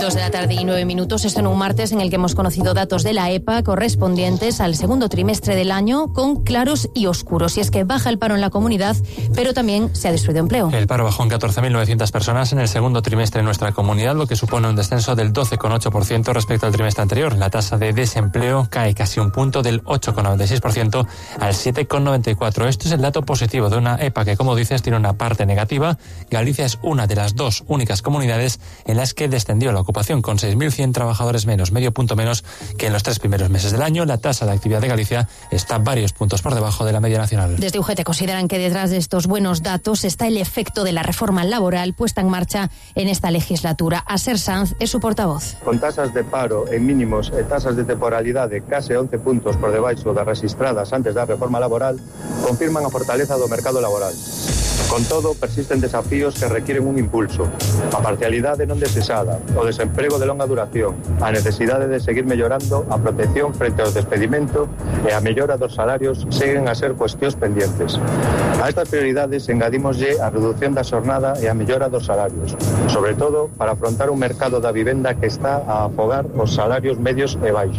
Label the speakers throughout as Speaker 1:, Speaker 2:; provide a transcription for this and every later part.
Speaker 1: 2:09. Esto en un martes en el que hemos conocido datos de la EPA correspondientes al segundo trimestre del año con claros y oscuros. Y es que baja el paro en la comunidad, pero también se ha destruido empleo.
Speaker 2: El paro bajó en 14.900 personas en el segundo trimestre en nuestra comunidad, lo que supone un descenso del 12,8% respecto al trimestre anterior. La tasa de desempleo cae casi un punto, del 8,96% al 7,94%. Esto es el dato positivo de una EPA que, como dices, tiene una parte negativa. Galicia es una de las dos únicas comunidades en las que descendió la ocupación, con 6.100 trabajadores menos, medio punto menos que en los 3 primeros meses del año. La tasa de actividad de Galicia está varios puntos por debajo de la media nacional.
Speaker 1: Desde UGT consideran que detrás de estos buenos datos está el efecto de la reforma laboral puesta en marcha en esta legislatura. Aser Sanz es su portavoz.
Speaker 3: Con tasas de paro en mínimos e tasas de temporalidade case 11 puntos por debaixo das registradas antes da reforma laboral, confirman a fortaleza do mercado laboral. Con todo, persisten desafíos que requieren un impulso. A parcialidade non desexada, o desemprego de longa duración, a necesidade de seguir mellorando a protección frente ao despedimento e a mellora dos salarios seguen a ser cuestións pendientes. A estas prioridades engadímoslle a reducción da xornada e a mellora dos salarios, sobre todo para afrontar un mercado da vivenda que está a afogar os salarios medios e baixos.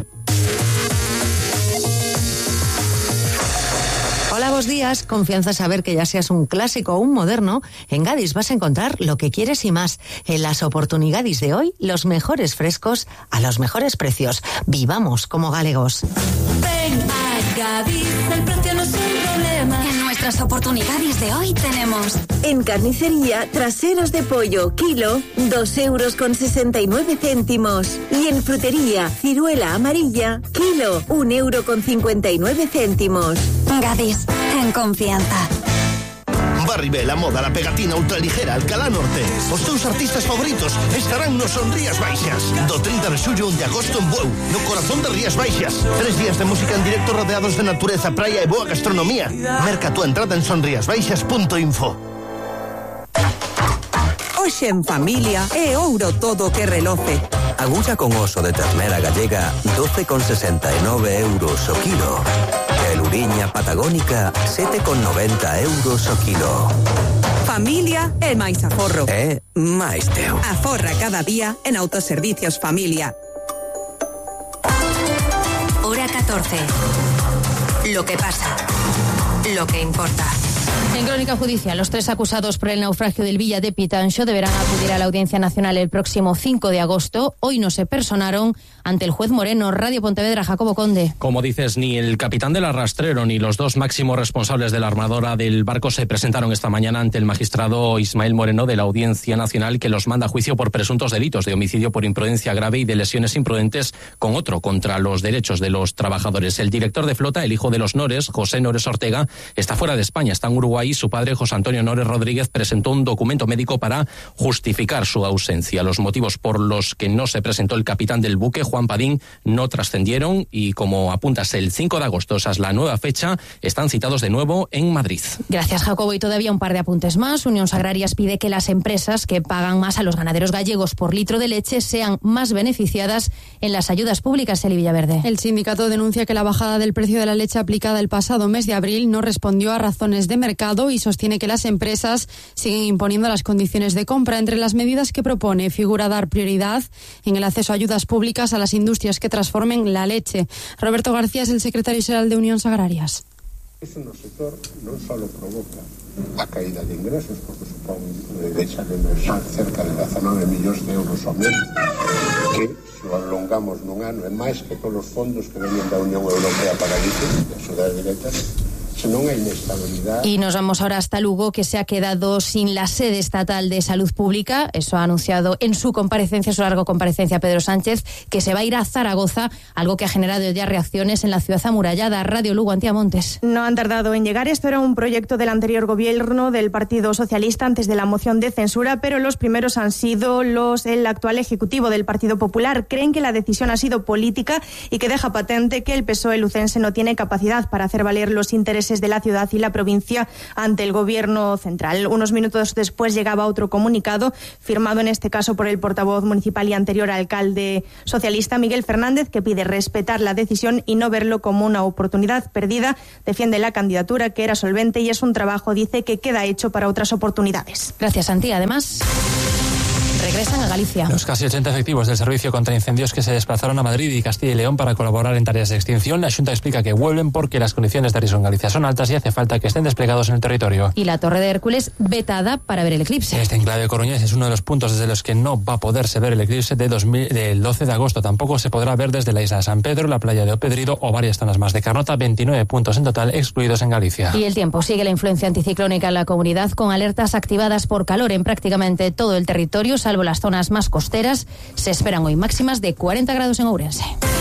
Speaker 4: Hola, buenos días. Confianza saber que ya seas un clásico o un moderno, en Gadis vas a encontrar lo que quieres y más. En las oportunidades de hoy, los mejores frescos a los mejores precios. Vivamos como galegos.
Speaker 5: Ven a Gadis, el precio no es un problema. En nuestras oportunidades de hoy tenemos...
Speaker 6: En carnicería, traseros de pollo, kilo, 2,69 €. Y en frutería, ciruela amarilla, kilo, 1,59 €.
Speaker 5: Gadis, en confianza.
Speaker 7: Barribel, a moda, la pegatina ultraligera, Alcalá Norte. Os teus artistas favoritos estarán nos Son Rías Baixas. Do 30 de xullo de agosto en Bueu, no corazón de Rías Baixas. 3 días de música en directo rodeados de natureza, praia e boa gastronomía. Merca tu entrada en sonriasbaixas.info.
Speaker 8: Hoxe en familia é ouro todo que reloce.
Speaker 9: Agulla con oso de ternera gallega, 12,69 € o kilo. E luriña patagónica, 7,90 € o kilo.
Speaker 8: Familia é máis aforro.
Speaker 9: É máis teu.
Speaker 8: Aforra cada día en Autoservicios Familia.
Speaker 5: Hora 14. Lo que pasa. Lo que importa.
Speaker 1: En crónica judicial, los 3 acusados por el naufragio del Villa de Pitanxo deberán acudir a la Audiencia Nacional el próximo 5 de agosto. Hoy no se personaron ante el juez Moreno. Radio Pontevedra, Jacobo Conde.
Speaker 10: Como dices, ni el capitán del arrastrero ni los 2 máximos responsables de la armadora del barco se presentaron esta mañana ante el magistrado Ismael Moreno de la Audiencia Nacional, que los manda a juicio por presuntos delitos de homicidio por imprudencia grave y de lesiones imprudentes, con otro contra los derechos de los trabajadores. El director de flota, el hijo de los Nores, José Nores Ortega, está fuera de España, está en Uruguay. Su padre, José Antonio Nores Rodríguez, presentó un documento médico para justificar su ausencia. Los motivos por los que no se presentó el capitán del buque, Juan Padín, no trascendieron y, como apuntas, el 5 de agosto, esa es la nueva fecha, están citados de nuevo en Madrid.
Speaker 1: Gracias, Jacobo. Y todavía un par de apuntes más. Unión Agrarias pide que las empresas que pagan más a los ganaderos gallegos por litro de leche sean más beneficiadas en las ayudas públicas. Eli Villaverde.
Speaker 11: El sindicato denuncia que la bajada del precio de la leche aplicada el pasado mes de abril no respondió a razones de mercado y sostiene que las empresas siguen imponiendo las condiciones de compra. Entre las medidas que propone figura dar prioridad en el acceso a ayudas públicas a las industrias que transformen la leche. Roberto García es el secretario xeral de Unión Agrarias.
Speaker 12: Iso no sector non só provoca a caída de ingresos, porque supón deixa de inversar cerca de 19 millóns de euros ao mes, que se o alongamos nun ano é máis que todos os fondos que venían da Unión Europea para Galicia, de axudas directas.
Speaker 1: Y nos vamos ahora hasta Lugo, que se ha quedado sin la sede estatal de salud pública. Eso ha anunciado en su comparecencia, su larga comparecencia, Pedro Sánchez, que se va a ir a Zaragoza, algo que ha generado ya reacciones en la ciudad amurallada. Radio Lugo, Antía Montes.
Speaker 13: No han tardado en llegar. Esto era un proyecto del anterior gobierno del Partido Socialista antes de la moción de censura, pero los primeros han sido el actual ejecutivo del Partido Popular. Creen que la decisión ha sido política y que deja patente que el PSOE lucense no tiene capacidad para hacer valer los intereses de la ciudad y la provincia ante el gobierno central. Unos minutos después llegaba otro comunicado, firmado en este caso por el portavoz municipal y anterior alcalde socialista Miguel Fernández, que pide respetar la decisión y no verlo como una oportunidad perdida. Defiende la candidatura, que era solvente y es un trabajo, dice, que queda hecho para otras oportunidades.
Speaker 1: Gracias, Santi. Además... regresan a Galicia.
Speaker 2: Los casi 80 efectivos del Servicio contra Incendios que se desplazaron a Madrid y Castilla y León para colaborar en tareas de extinción, la Xunta explica que vuelven porque las condiciones de riesgo en Galicia son altas y hace falta que estén desplegados en el territorio.
Speaker 1: Y la Torre de Hércules vetada para ver el eclipse.
Speaker 2: Este enclave coruñés es uno de los puntos desde los que no va a poderse ver el eclipse del 12 de agosto. Tampoco se podrá ver desde la isla de San Pedro, la playa de Opedrido o varias zonas más de Carnota, 29 puntos en total excluidos en Galicia.
Speaker 1: Y el tiempo sigue la influencia anticiclónica en la comunidad con alertas activadas por calor en prácticamente todo el territorio, salvo las zonas más costeras. Se esperan hoy máximas de 40 grados en Ourense.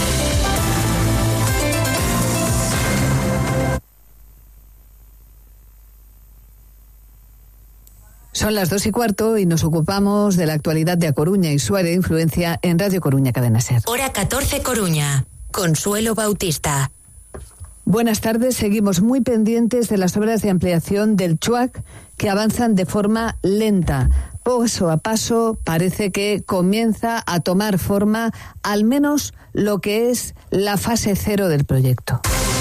Speaker 14: Son las 2:15 y nos ocupamos de la actualidad de A Coruña y su área de influencia en Radio Coruña Cadena SER.
Speaker 15: Hora 14 Coruña. Consuelo Bautista.
Speaker 14: Buenas tardes. Seguimos muy pendientes de las obras de ampliación del CHUAC que avanzan de forma lenta. Paso a paso parece que comienza a tomar forma al menos lo que es la fase 0 del proyecto.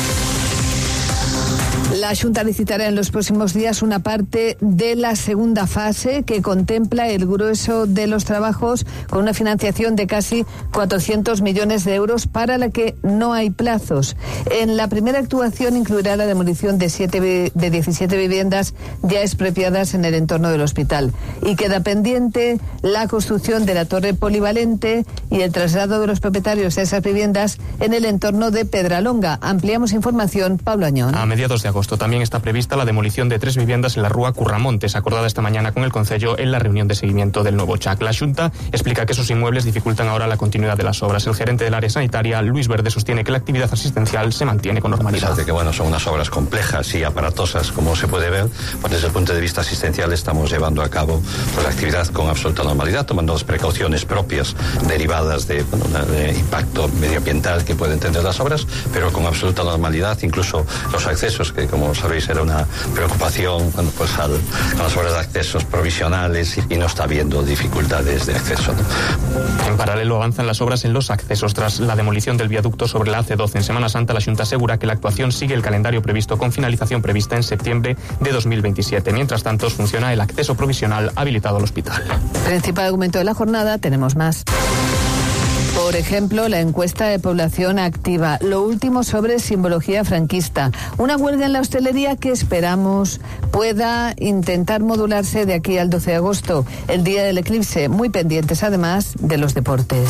Speaker 14: La Xunta licitará en los próximos días una parte de la segunda fase que contempla el grueso de los trabajos con una financiación de casi 400 millones de euros para la que no hay plazos. En la primera actuación incluirá la demolición de 17 viviendas ya expropiadas en el entorno del hospital. Y queda pendiente la construcción de la torre polivalente y el traslado de los propietarios de esas viviendas en el entorno de Pedralonga. Ampliamos información, Pablo Añón.
Speaker 16: A mediados de agosto también está prevista la demolición de 3 viviendas en la Rúa Curramontes, acordada esta mañana con el Concello en la reunión de seguimiento del nuevo CHAC. La Xunta explica que esos inmuebles dificultan ahora la continuidad de las obras. El gerente del área sanitaria, Luis Verde, sostiene que la actividad asistencial se mantiene con normalidad.
Speaker 17: A pesar de que son unas obras complejas y aparatosas, como se puede ver, pues desde el punto de vista asistencial estamos llevando a cabo la actividad con absoluta normalidad, tomando las precauciones propias derivadas de impacto medioambiental que pueden tener las obras, pero con absoluta normalidad, incluso los accesos, que como sabéis era una preocupación con las obras de accesos provisionales y no está habiendo dificultades de acceso, ¿no?
Speaker 16: En paralelo avanzan las obras en los accesos. Tras la demolición del viaducto sobre la AC12 en Semana Santa, la Xunta asegura que la actuación sigue el calendario previsto con finalización prevista en septiembre de 2027. Mientras tanto, funciona el acceso provisional habilitado al hospital.
Speaker 14: Principal argumento de la jornada, tenemos más. Por ejemplo, la encuesta de población activa. Lo último sobre simbología franquista. Una huelga en la hostelería que esperamos pueda intentar modularse de aquí al 12 de agosto, el día del eclipse. Muy pendientes, además, de los deportes.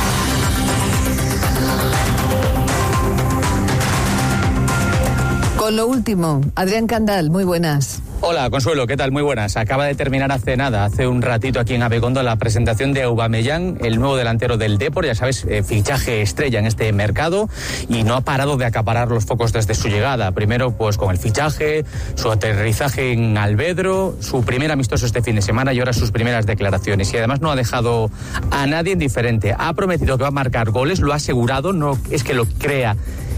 Speaker 14: Con lo último, Adrián Candal, muy buenas.
Speaker 18: Hola, Consuelo, ¿qué tal? Muy buenas. Acaba de terminar hace un ratito aquí en Abegondo, la presentación de Aubameyang, el nuevo delantero del Depor, ya sabes, fichaje estrella en este mercado, y no ha parado de acaparar los focos desde su llegada. Primero, pues con el fichaje, su aterrizaje en Alvedro, su primer amistoso este fin de semana y ahora sus primeras declaraciones. Y además no ha dejado a nadie indiferente. Ha prometido que va a marcar goles, lo ha asegurado, no es que lo crea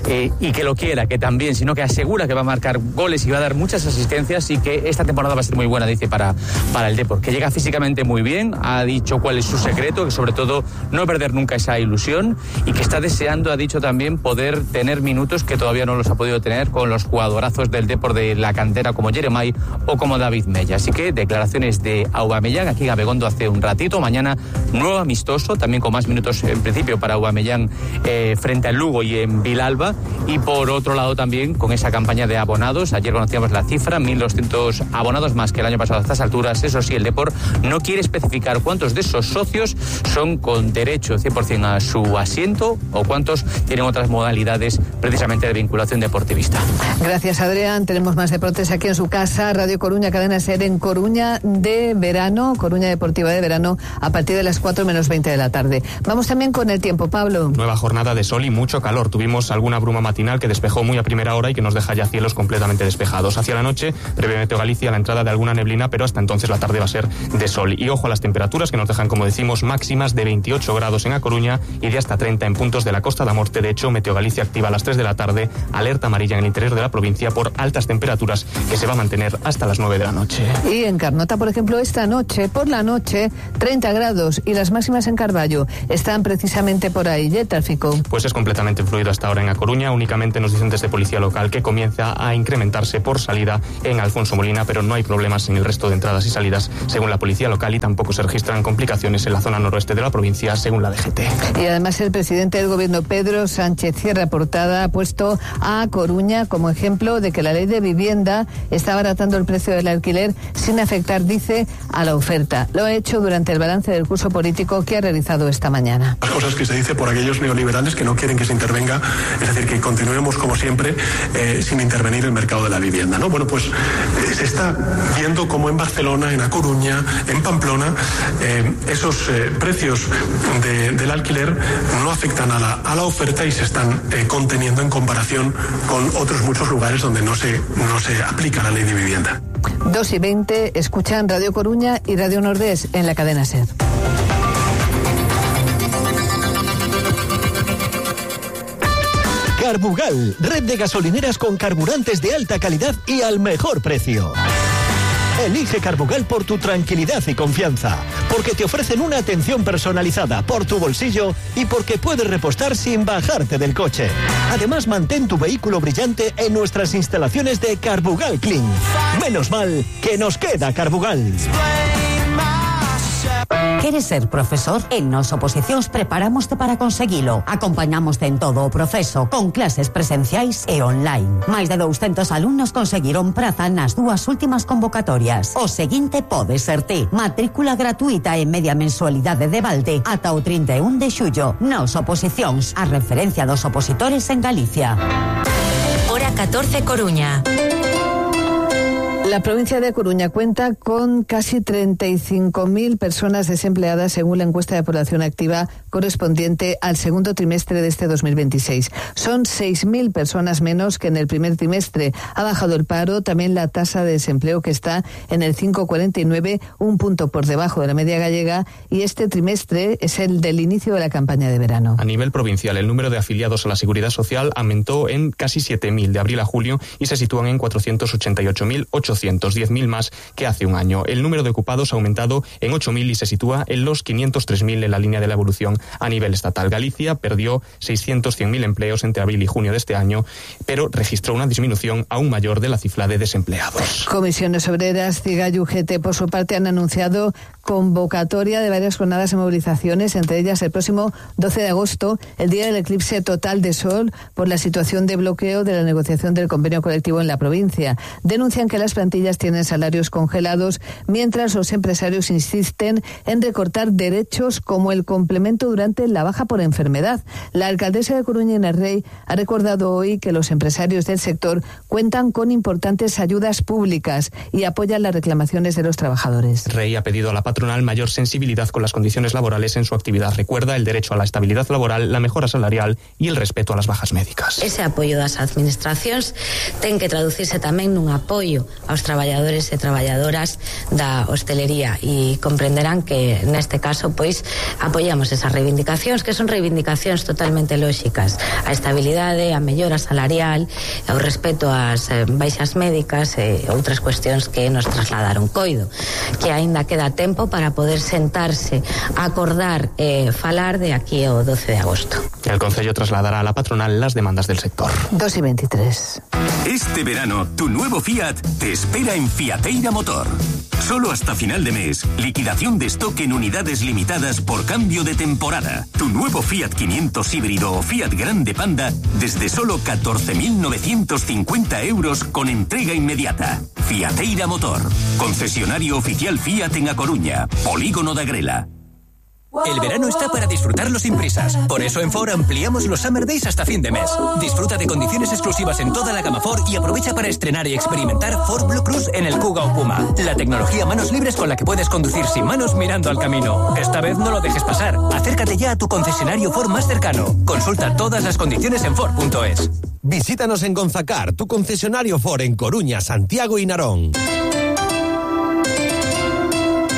Speaker 18: y que lo quiera, que también, sino que asegura que va a marcar goles y va a dar muchas asistencias y que esta temporada va a ser muy buena, dice, para el Depor, que llega físicamente muy bien, ha dicho cuál es su secreto, que sobre todo no perder nunca esa ilusión y que está deseando, ha dicho también, poder tener minutos que todavía no los ha podido tener con los jugadorazos del Depor de la cantera como Jeremai o como David Mella. Así que declaraciones de Aubameyang aquí en Abegondo hace un ratito. Mañana nuevo amistoso, también con más minutos en principio para Aubameyang frente al Lugo y en Vilalba. Y por otro lado también con esa campaña de abonados, ayer conocíamos la cifra, 1.200 abonados más que el año pasado a estas alturas. Eso sí, el Depor no quiere especificar cuántos de esos socios son con derecho 100% a su asiento o cuántos tienen otras modalidades precisamente de vinculación deportivista.
Speaker 14: Gracias, Adrián. Tenemos más deportes aquí en su casa, Radio Coruña, Cadena SER, en Coruña de verano, Coruña Deportiva de verano, a partir de las 4:20 de la tarde. Vamos también con el tiempo, Pablo.
Speaker 16: Nueva jornada de sol y mucho calor. Tuvimos alguna bruma matinal que despejó muy a primera hora y que nos deja ya cielos completamente despejados. Hacia la noche prevé Meteo Galicia la entrada de alguna neblina, pero hasta entonces la tarde va a ser de sol. Y ojo a las temperaturas que nos dejan, como decimos, máximas de 28 grados en A Coruña y de hasta 30 en puntos de la Costa da Morte. De hecho, Meteo Galicia activa a las 3 de la tarde alerta amarilla en el interior de la provincia por altas temperaturas que se va a mantener hasta las 9 de la noche.
Speaker 14: Y en Carnota, por ejemplo, esta noche, por la noche, 30 grados y las máximas en Carballo están precisamente por ahí. ¿Y el tráfico?
Speaker 16: Pues es completamente fluido hasta ahora en A Coruña. Coruña únicamente nos dicen desde Policía Local que comienza a incrementarse por salida en Alfonso Molina, pero no hay problemas en el resto de entradas y salidas según la Policía Local, y tampoco se registran complicaciones en la zona noroeste de la provincia según la DGT.
Speaker 14: Y además el presidente del Gobierno, Pedro Sánchez Sierra Portada, ha puesto a Coruña como ejemplo de que la ley de vivienda está abaratando el precio del alquiler sin afectar, dice, a la oferta. Lo ha hecho durante el balance del curso político que ha realizado esta mañana.
Speaker 19: Las cosas que se dice por aquellos neoliberales que no quieren que se intervenga, es decir, que continuemos como siempre sin intervenir el mercado de la vivienda, ¿no? Bueno, pues se está viendo como en Barcelona, en A Coruña, en Pamplona, esos precios del alquiler no afectan a la oferta y se están conteniendo en comparación con otros muchos lugares donde no se aplica la ley de vivienda.
Speaker 14: 2:20, escuchan Radio Coruña y Radio Nordés en la cadena SER.
Speaker 20: Carbugal, red de gasolineras con carburantes de alta calidad y al mejor precio. Elige Carbugal por tu tranquilidad y confianza, porque te ofrecen una atención personalizada por tu bolsillo y porque puedes repostar sin bajarte del coche. Además, mantén tu vehículo brillante en nuestras instalaciones de Carbugal Clean. Menos mal que nos queda Carbugal.
Speaker 21: Queres ser profesor? En Nos Oposicións preparámoste para conseguilo. Acompañamoste en todo o proceso, con clases presenciais e online. Máis de 200 alumnos conseguiron praza nas dúas últimas convocatorias. O seguinte pode ser ti. Matrícula gratuita e media mensualidade de balde ata o 31 de xullo. Nos Oposicións, a referencia dos opositores en Galicia.
Speaker 15: Hora 14, Coruña.
Speaker 14: La provincia de Coruña cuenta con casi 35.000 personas desempleadas según la encuesta de población activa correspondiente al segundo trimestre de este 2026. Son 6.000 personas menos que en el primer trimestre. Ha bajado el paro, también la tasa de desempleo, que está en el 5,49, un punto por debajo de la media gallega, y este trimestre es el del inicio de la campaña de verano.
Speaker 16: A nivel provincial, el número de afiliados a la Seguridad Social aumentó en casi 7.000 de abril a julio y se sitúan en 488.800. 10.000 más que hace un año. El número de ocupados ha aumentado en 8.000 y se sitúa en los 503.000 en la línea de la evolución a nivel estatal. Galicia perdió 600.100.000 empleos entre abril y junio de este año, pero registró una disminución aún mayor de la cifra de desempleados.
Speaker 14: Comisiones Obreras, CIGA y UGT, por su parte, han anunciado convocatoria de varias jornadas de movilizaciones, entre ellas el próximo 12 de agosto, el día del eclipse total de sol, por la situación de bloqueo de la negociación del convenio colectivo en la provincia. Denuncian que las plantillas tienen salarios congelados, mientras los empresarios insisten en recortar derechos como el complemento durante la baja por enfermedad. La alcaldesa de Coruña, Inés Rey, ha recordado hoy que los empresarios del sector cuentan con importantes ayudas públicas y apoyan las reclamaciones de los trabajadores.
Speaker 16: Rey ha pedido a la patronal mayor sensibilidad con las condiciones laborales en su actividad. Recuerda el derecho a la estabilidad laboral, la mejora salarial y el respeto a las bajas médicas.
Speaker 22: Ese apoio das administracións ten que traducirse tamén nun apoio aos traballadores e traballadoras da hostelería, e comprenderán que neste caso pois apoiamos esas reivindicacións, que son reivindicacións totalmente lóxicas: a estabilidade, a mellora salarial, o respeto ás baixas médicas e outras cuestións que nos trasladaron. Coido que aínda queda tempo para poder sentarse, acordar e falar de aquí ao 12 de agosto.
Speaker 16: El Concello trasladará a la patronal las demandas del sector.
Speaker 14: 2:23.
Speaker 23: Este verano, tu nuevo Fiat te espera en Fiateira Motor. Solo hasta final de mes, liquidación de stock en unidades limitadas por cambio de temporada. Tu nuevo Fiat 500 híbrido o Fiat Grande Panda desde solo 14.950 euros con entrega inmediata. Fiateira Motor, concesionario oficial Fiat en A Coruña, Polígono da Grela.
Speaker 24: El verano está para disfrutarlo sin prisas. Por eso en Ford ampliamos los Summer Days hasta fin de mes. Disfruta de condiciones exclusivas en toda la gama Ford y aprovecha para estrenar y experimentar Ford Blue Cruise en el Kuga o Puma. La tecnología manos libres con la que puedes conducir sin manos mirando al camino. Esta vez no lo dejes pasar. Acércate ya a tu concesionario Ford más cercano. Consulta todas las condiciones en Ford.es.
Speaker 20: Visítanos en Gonzacar, tu concesionario Ford en Coruña, Santiago y Narón.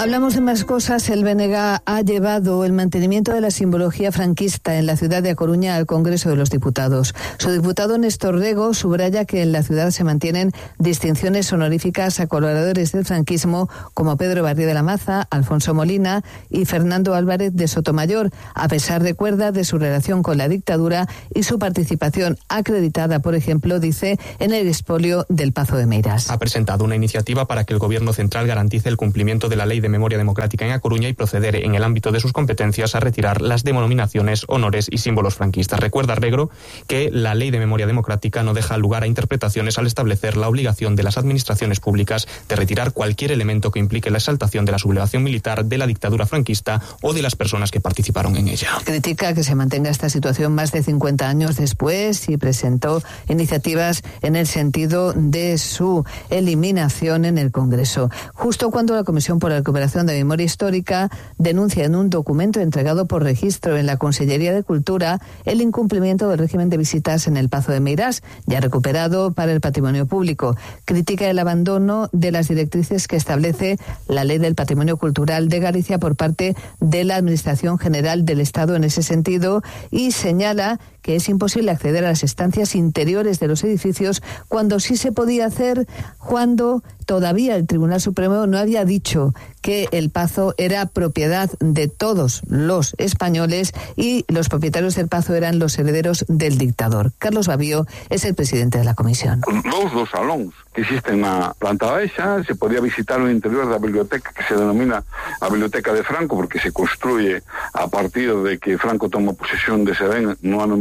Speaker 14: Hablamos de más cosas. El BNG ha llevado el mantenimiento de la simbología franquista en la ciudad de A Coruña al Congreso de los Diputados. Su diputado Néstor Rego subraya que en la ciudad se mantienen distinciones honoríficas a colaboradores del franquismo como Pedro Barrio de la Maza, Alfonso Molina y Fernando Álvarez de Sotomayor, a pesar, recuerda, de su relación con la dictadura y su participación acreditada, por ejemplo, dice, en el expolio del Pazo de Meirás.
Speaker 16: Ha presentado una iniciativa para que el Gobierno central garantice el cumplimiento de la Ley de Memoria Democrática en A Coruña y proceder en el ámbito de sus competencias a retirar las denominaciones, honores y símbolos franquistas. Recuerda Regro que la Ley de Memoria Democrática no deja lugar a interpretaciones al establecer la obligación de las administraciones públicas de retirar cualquier elemento que implique la exaltación de la sublevación militar, de la dictadura franquista o de las personas que participaron en ella.
Speaker 14: Critica que se mantenga esta situación más de 50 años después y presentó iniciativas en el sentido de su eliminación en el Congreso. Justo cuando la Comisión por la Recuperación de Memoria Histórica denuncia en un documento entregado por registro en la Consellería de Cultura el incumplimiento del régimen de visitas en el Pazo de Meirás, ya recuperado para el patrimonio público. Critica el abandono de las directrices que establece la Ley del Patrimonio Cultural de Galicia por parte de la Administración General del Estado en ese sentido y señala que es imposible acceder a las estancias interiores de los edificios cuando sí se podía hacer, cuando todavía el Tribunal Supremo no había dicho que el Pazo era propiedad de todos los españoles y los propietarios del Pazo eran los herederos del dictador. Carlos Babío es el presidente de la comisión.
Speaker 3: Los dos salóns que existen na planta baixa, se podía visitar o interior da biblioteca que se denomina a Biblioteca de Franco, porque se construye a partir de que Franco toma posesión de Serén no ano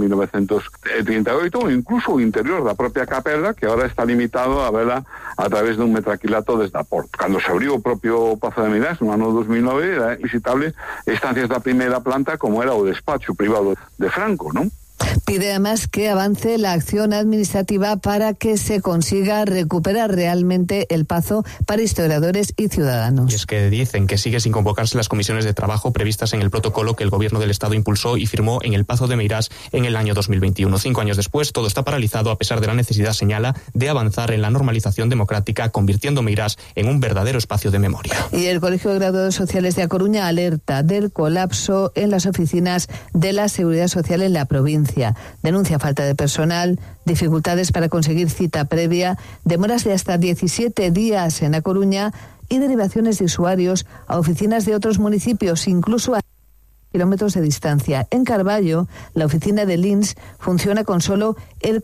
Speaker 3: 1938, ou incluso o interior da propia capela, que ahora está limitado a vela a través dun metraquilato desde a porta. Cando se abriu o propio Pazo de Meirás no ano 2009, era visitable estancias da primeira planta como era o despacho privado de Franco, non?
Speaker 14: Pide además que avance la acción administrativa para que se consiga recuperar realmente el Pazo para historiadores y ciudadanos.
Speaker 16: Y es que dicen que sigue sin convocarse las comisiones de trabajo previstas en el protocolo que el Gobierno del Estado impulsó y firmó en el Pazo de Meirás en el año 2021. 5 años después, todo está paralizado a pesar de la necesidad, señala, de avanzar en la normalización democrática, convirtiendo Meirás en un verdadero espacio de memoria.
Speaker 14: Y el Colegio de Graduados Sociales de A Coruña alerta del colapso en las oficinas de la Seguridad Social en la provincia. Denuncia falta de personal, dificultades para conseguir cita previa, demoras de hasta 17 días en A Coruña y derivaciones de usuarios a oficinas de otros municipios, incluso a kilómetros de distancia. En Carballo, la oficina de Linz funciona con solo el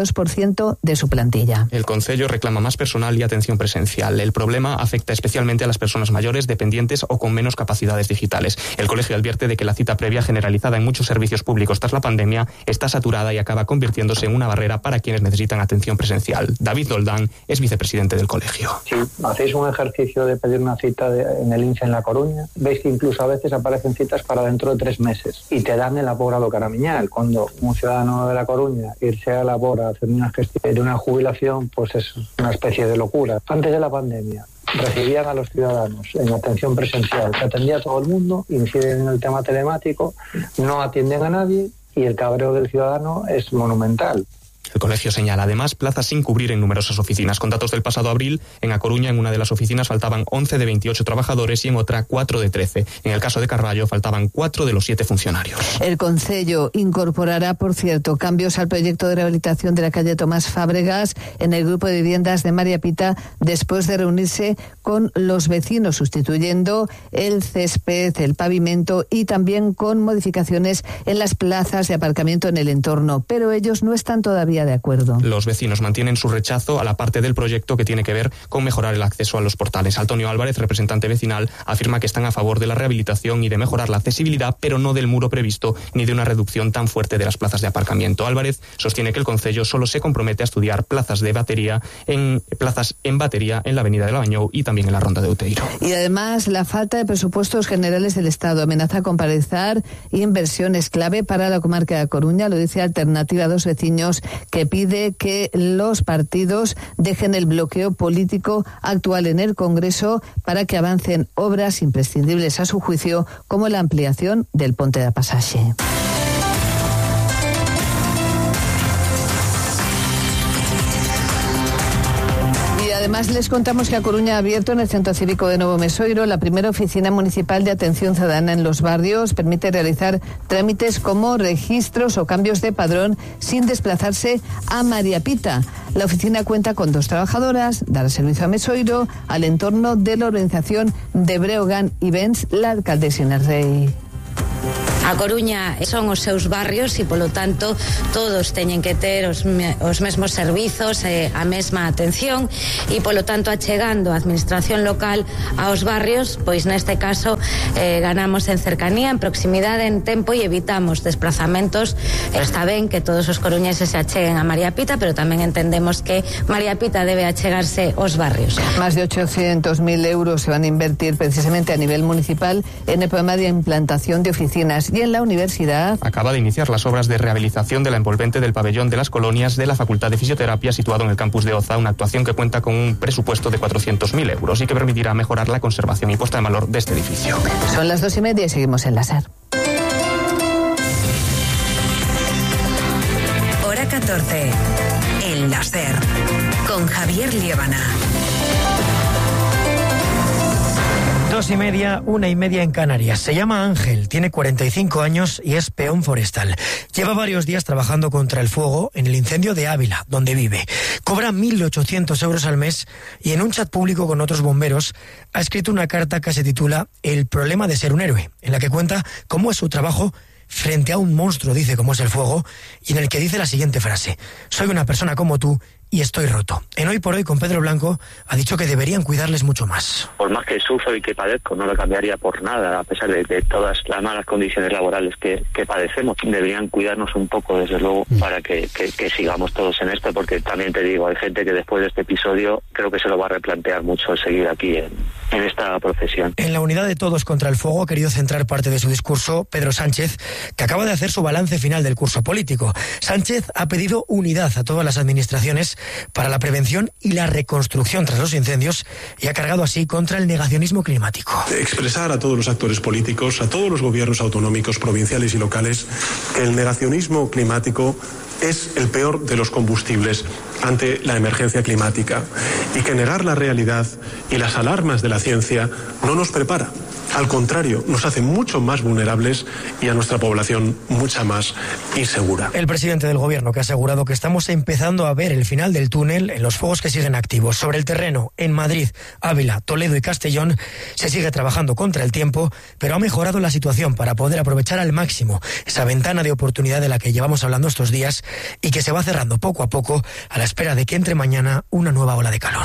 Speaker 14: 42% de su plantilla.
Speaker 16: El Concello reclama más personal y atención presencial. El problema afecta especialmente a las personas mayores, dependientes o con menos capacidades digitales. El colegio advierte de que la cita previa generalizada en muchos servicios públicos tras la pandemia está saturada y acaba convirtiéndose en una barrera para quienes necesitan atención presencial. David Doldán es vicepresidente del colegio.
Speaker 4: Si hacéis un ejercicio de pedir una cita en el Linz en La Coruña, veis que incluso a veces aparecen citas para dentro de 3 meses y te dan el abogado caramiñal. Cuando un ciudadano de La Coruña irse a labor a hacer una gestión de una jubilación, pues es una especie de locura. Antes de la pandemia recibían a los ciudadanos en atención presencial, se atendía a todo el mundo, inciden en el tema telemático, no atienden a nadie y el cabreo del ciudadano es monumental.
Speaker 16: El colegio señala además plazas sin cubrir en numerosas oficinas. Con datos del pasado abril, en A Coruña, en una de las oficinas faltaban 11 de 28 trabajadores y en otra 4 de 13. En el caso de Carballo faltaban 4 de los 7 funcionarios.
Speaker 14: El Concello incorporará, por cierto, cambios al proyecto de rehabilitación de la calle Tomás Fábregas en el grupo de viviendas de María Pita después de reunirse con los vecinos, sustituyendo el césped, el pavimento y también con modificaciones en las plazas de aparcamiento en el entorno. Pero ellos no están todavía de acuerdo.
Speaker 16: Los vecinos mantienen su rechazo a la parte del proyecto que tiene que ver con mejorar el acceso a los portales. Antonio Álvarez, representante vecinal, afirma que están a favor de la rehabilitación y de mejorar la accesibilidad, pero no del muro previsto ni de una reducción tan fuerte de las plazas de aparcamiento. Álvarez sostiene que el Concello solo se compromete a estudiar plazas en batería en la avenida de Labañou y también en la Ronda de Outeiro.
Speaker 14: Y además, la falta de presupuestos generales del Estado amenaza con paralizar inversiones clave para la comarca de A Coruña, lo dice Alternativa 2 Vecinos, que pide que los partidos dejen el bloqueo político actual en el Congreso para que avancen obras imprescindibles a su juicio, como la ampliación del Ponte da Pasaxe. Además, les contamos que A Coruña ha abierto en el Centro Cívico de Novo Mesoiro la primera oficina municipal de atención ciudadana en los barrios. Permite realizar trámites como registros o cambios de padrón sin desplazarse a María Pita. La oficina cuenta con 2 trabajadoras, dará servicio a Mesoiro, al entorno de la organización de Breogán Events, la alcaldesa Inés Rey.
Speaker 22: A Coruña son os seus barrios e, polo tanto, todos teñen que ter os mesmos servizos, a mesma atención e, polo tanto, achegando a administración local aos barrios, pois neste caso ganamos en cercanía, en proximidade, en tempo e evitamos desplazamentos. Está ben que todos os coruñeses se acheguen a María Pita, pero tamén entendemos que María Pita debe achegarse aos barrios.
Speaker 14: Más de 800.000 euros se van a invertir precisamente a nivel municipal en el programa de implantación de oficinas. Y en la universidad
Speaker 16: acaba de iniciar las obras de rehabilitación de la envolvente del pabellón de las colonias de la Facultad de Fisioterapia situado en el campus de Oza, una actuación que cuenta con un presupuesto de 400.000 euros y que permitirá mejorar la conservación y puesta en valor de este edificio.
Speaker 14: Son las 2:30 y seguimos en la SER.
Speaker 15: Hora 14. En la SER. Con Javier Liébana.
Speaker 6: 2:30, 1:30 en Canarias. Se llama Ángel, tiene 45 años y es peón forestal. Lleva varios días trabajando contra el fuego en el incendio de Ávila, donde vive. Cobra 1.800 euros al mes y en un chat público con otros bomberos ha escrito una carta que se titula El problema de ser un héroe, en la que cuenta cómo es su trabajo frente a un monstruo, dice cómo es el fuego, y en el que dice la siguiente frase: soy una persona como tú y estoy roto. En Hoy por Hoy con Pedro Blanco ha dicho que deberían cuidarles mucho más.
Speaker 7: Por más que sufro y que padezco, no lo cambiaría por nada, a pesar de todas las malas condiciones laborales que padecemos. Deberían cuidarnos un poco, desde luego, para que sigamos todos en esto, porque también te digo, hay gente que después de este episodio creo que se lo va a replantear mucho seguir aquí en esta profesión.
Speaker 6: En la unidad de Todos contra el Fuego ha querido centrar parte de su discurso Pedro Sánchez, que acaba de hacer su balance final del curso político. Sánchez ha pedido unidad a todas las administraciones para la prevención y la reconstrucción tras los incendios y ha cargado así contra el negacionismo climático.
Speaker 19: Expresar a todos los actores políticos, a todos los gobiernos autonómicos, provinciales y locales, que el negacionismo climático es el peor de los combustibles ante la emergencia climática y que negar la realidad y las alarmas de la ciencia no nos prepara. Al contrario, nos hace mucho más vulnerables y a nuestra población mucha más insegura.
Speaker 6: El presidente del gobierno que ha asegurado que estamos empezando a ver el final del túnel en los fuegos que siguen activos. Sobre el terreno, en Madrid, Ávila, Toledo y Castellón, se sigue trabajando contra el tiempo, pero ha mejorado la situación para poder aprovechar al máximo esa ventana de oportunidad de la que llevamos hablando estos días y que se va cerrando poco a poco a la espera de que entre mañana una nueva ola de calor.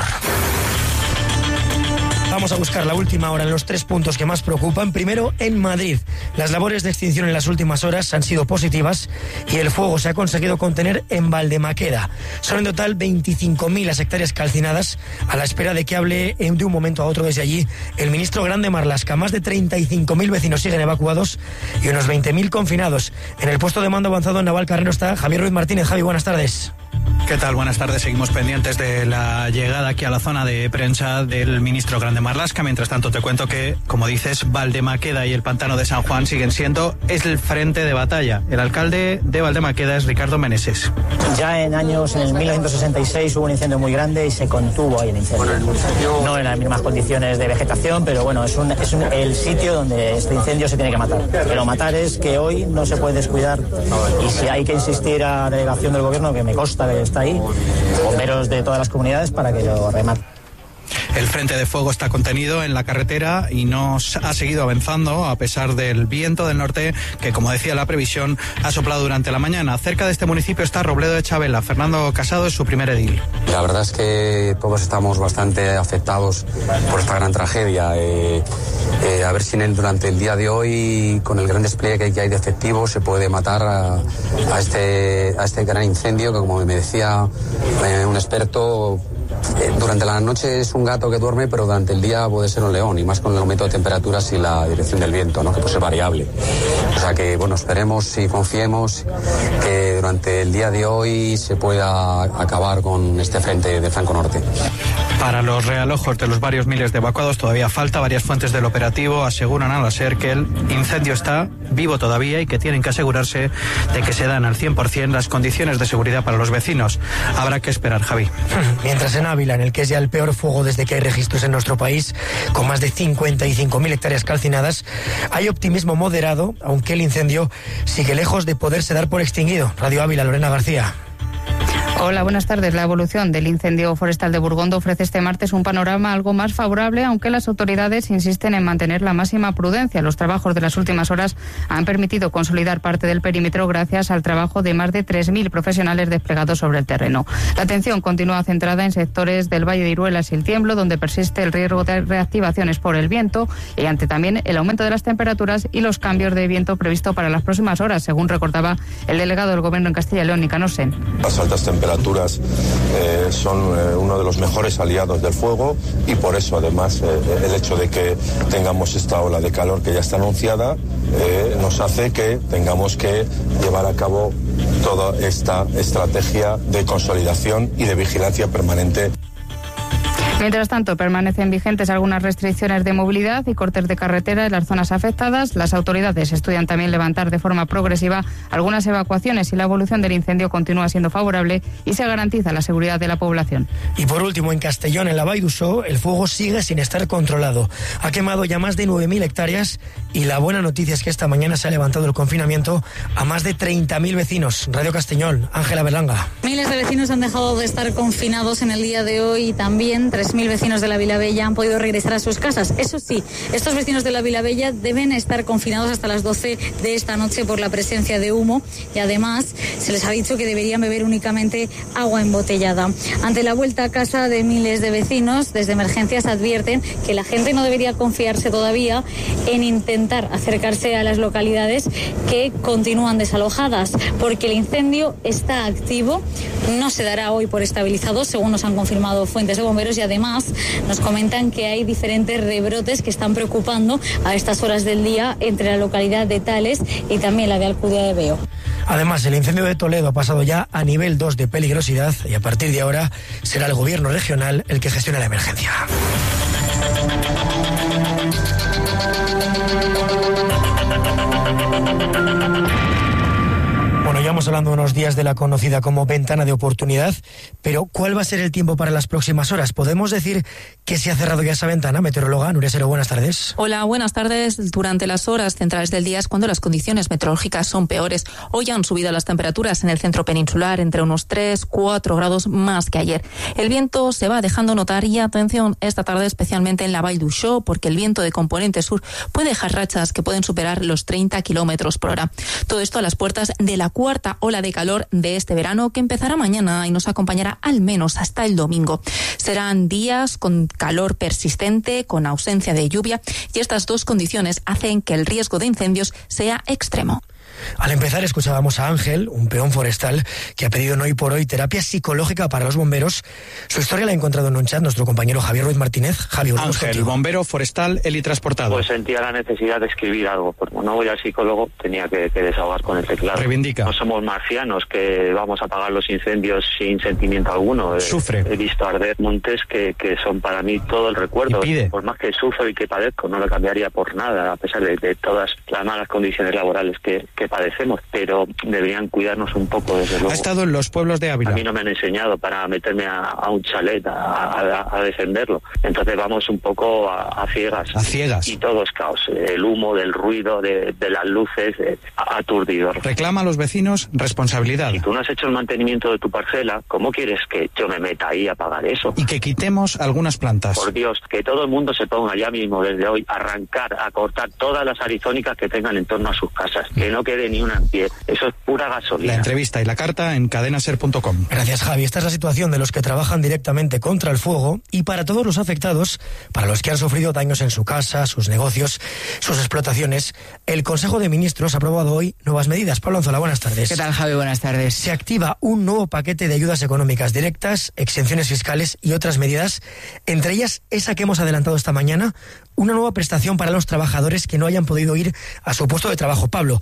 Speaker 6: Vamos a buscar la última hora en los 3 puntos que más preocupan. Primero, en Madrid. Las labores de extinción en las últimas horas han sido positivas y el fuego se ha conseguido contener en Valdemaqueda. Son en total 25.000 las hectáreas calcinadas, a la espera de que hable de un momento a otro desde allí el ministro Grande Marlaska. Más de 35.000 vecinos siguen evacuados y unos 20.000 confinados. En el puesto de mando avanzado en Navalcarnero está Javier Ruiz Martínez. Javi, buenas tardes.
Speaker 8: ¿Qué tal? Buenas tardes. Seguimos pendientes de la llegada aquí a la zona de prensa del ministro Grande Marlaska. Mientras tanto, te cuento que, como dices, Valdemaqueda y el pantano de San Juan siguen siendo el frente de batalla. El alcalde de Valdemaqueda es Ricardo Meneses.
Speaker 9: Ya en el 1966 hubo un incendio muy grande y se contuvo ahí el incendio. No en las mismas condiciones de vegetación, pero bueno, es el sitio donde este incendio se tiene que matar. Pero matar es que hoy no se puede descuidar y si hay que insistir a la delegación del gobierno, que me consta que está ahí, bomberos de todas las comunidades para que lo rematen.
Speaker 8: El frente de fuego está contenido en la carretera y no ha seguido avanzando a pesar del viento del norte que, como decía la previsión, ha soplado durante la mañana. Cerca de este municipio está Robledo de Chabela. Fernando Casado es su primer edil.
Speaker 25: La verdad es que todos estamos bastante afectados por esta gran tragedia. A ver si durante el día de hoy, con el gran despliegue que hay de efectivos, se puede matar a este gran incendio que, como me decía un experto, durante la noche es un gato que duerme, pero durante el día puede ser un león, y más con el aumento de temperaturas y la dirección del viento, ¿no? Que puede ser variable. O sea que, bueno, esperemos y confiemos que durante el día de hoy se pueda acabar con este frente de flanco norte.
Speaker 8: Para los realojos de los varios miles de evacuados todavía falta. Varias fuentes del operativo aseguran a la SER que el incendio está vivo todavía y que tienen que asegurarse de que se dan al 100% las condiciones de seguridad para los vecinos. Habrá que esperar, Javi.
Speaker 6: Mientras en Ávila, en el que es ya el peor fuego desde que hay registros en nuestro país, con más de 55.000 hectáreas calcinadas, hay optimismo moderado, aunque el incendio sigue lejos de poderse dar por extinguido. Radio Ávila, Lorena García.
Speaker 5: Hola, buenas tardes. La evolución del incendio forestal de Burgondo ofrece este martes un panorama algo más favorable, aunque las autoridades insisten en mantener la máxima prudencia. Los trabajos de las últimas horas han permitido consolidar parte del perímetro gracias al trabajo de más de 3.000 profesionales desplegados sobre el terreno. La atención continúa centrada en sectores del Valle de Iruelas y el Tiemblo, donde persiste el riesgo de reactivaciones por el viento y ante también el aumento de las temperaturas y los cambios de viento previsto para las próximas horas, según recordaba el delegado del Gobierno en Castilla y León, Nicanor Sen.
Speaker 10: Las altas temperaturas son uno de los mejores aliados del fuego y por eso además el hecho de que tengamos esta ola de calor que ya está anunciada nos hace que tengamos que llevar a cabo toda esta estrategia de consolidación y de vigilancia permanente.
Speaker 5: Mientras tanto, permanecen vigentes algunas restricciones de movilidad y cortes de carretera en las zonas afectadas. Las autoridades estudian también levantar de forma progresiva algunas evacuaciones y la evolución del incendio continúa siendo favorable y se garantiza la seguridad de la población.
Speaker 6: Y por último, en Castellón, en la Vall d'Uixó, el fuego sigue sin estar controlado. Ha quemado ya más de 9.000 hectáreas y la buena noticia es que esta mañana se ha levantado el confinamiento a más de 30.000 vecinos. Radio Castellón, Ángela Berlanga.
Speaker 11: Miles de vecinos han dejado de estar confinados en el día de hoy y también 3.000 vecinos de la Vilabella han podido regresar a sus casas. Eso sí, estos vecinos de la Vilabella deben estar confinados hasta las 12 de esta noche por la presencia de humo y además se les ha dicho que deberían beber únicamente agua embotellada. Ante la vuelta a casa de miles de vecinos, desde emergencias advierten que la gente no debería confiarse todavía en intentar acercarse a las localidades que continúan desalojadas, porque el incendio está activo, no se dará hoy por estabilizado, según nos han confirmado fuentes de bomberos, y además nos comentan que hay diferentes rebrotes que están preocupando a estas horas del día entre la localidad de Tales y también la de Alcudia de Veo.
Speaker 6: Además, el incendio de Toledo ha pasado ya a nivel 2 de peligrosidad y a partir de ahora será el gobierno regional el que gestione la emergencia. Bueno, llevamos hablando unos días de la conocida como ventana de oportunidad, pero ¿cuál va a ser el tiempo para las próximas horas? ¿Podemos decir que se ha cerrado ya esa ventana? Meteoróloga Nuria Sero, buenas tardes.
Speaker 12: Hola, buenas tardes. Durante las horas centrales del día es cuando las condiciones meteorológicas son peores. Hoy han subido las temperaturas en el centro peninsular entre unos 3-4 grados más que ayer. El viento se va dejando notar y atención esta tarde especialmente en la Vall d'Uixó, porque el viento de componente sur puede dejar rachas que pueden superar los 30 kilómetros por hora. Todo esto a las puertas de la cuarta ola de calor de este verano que empezará mañana y nos acompañará al menos hasta el domingo. Serán días con calor persistente, con ausencia de lluvia y estas dos condiciones hacen que el riesgo de incendios sea extremo.
Speaker 6: Al empezar escuchábamos a Ángel, un peón forestal que ha pedido en Hoy por Hoy terapia psicológica para los bomberos. Su historia la ha encontrado en un chat nuestro compañero Javier Ruiz Martínez. Javier,
Speaker 8: Ángel, bombero forestal, helitransportado.
Speaker 7: Pues sentía la necesidad de escribir algo. Porque no voy al psicólogo, tenía que desahogar con el teclado.
Speaker 8: Reivindica.
Speaker 7: No somos marcianos que vamos a apagar los incendios sin sentimiento alguno.
Speaker 8: Sufre.
Speaker 7: He visto arder montes que son para mí todo el recuerdo. Por más que sufro y que padezco, no lo cambiaría por nada, a pesar de todas las malas condiciones laborales que padecemos, pero deberían cuidarnos un poco, desde luego.
Speaker 8: Ha estado en los pueblos de Ávila.
Speaker 7: A mí no me han enseñado para meterme a un chalet a defenderlo. Entonces vamos un poco a ciegas.
Speaker 8: A ciegas.
Speaker 7: Y todo es caos. El humo, del ruido, de las luces, aturdidor.
Speaker 8: Reclama a los vecinos responsabilidad.
Speaker 7: Si tú no has hecho el mantenimiento de tu parcela, ¿cómo quieres que yo me meta ahí a pagar eso?
Speaker 8: Y que quitemos algunas plantas.
Speaker 7: Por Dios, que todo el mundo se ponga ya mismo desde hoy a arrancar, a cortar todas las arizónicas que tengan en torno a sus casas. Que no quede ni una en pie. Eso es pura gasolina.
Speaker 8: La entrevista y la carta en cadenaser.com.
Speaker 6: Gracias, Javi. Esta es la situación de los que trabajan directamente contra el fuego y para todos los afectados, para los que han sufrido daños en su casa, sus negocios, sus explotaciones, el Consejo de Ministros ha aprobado hoy nuevas medidas. Pablo Anzola, buenas tardes.
Speaker 13: ¿Qué tal, Javi? Buenas tardes.
Speaker 6: Se activa un nuevo paquete de ayudas económicas directas, exenciones fiscales y otras medidas, entre ellas esa que hemos adelantado esta mañana, una nueva prestación para los trabajadores que no hayan podido ir a su puesto de trabajo. Pablo, ¿quiénes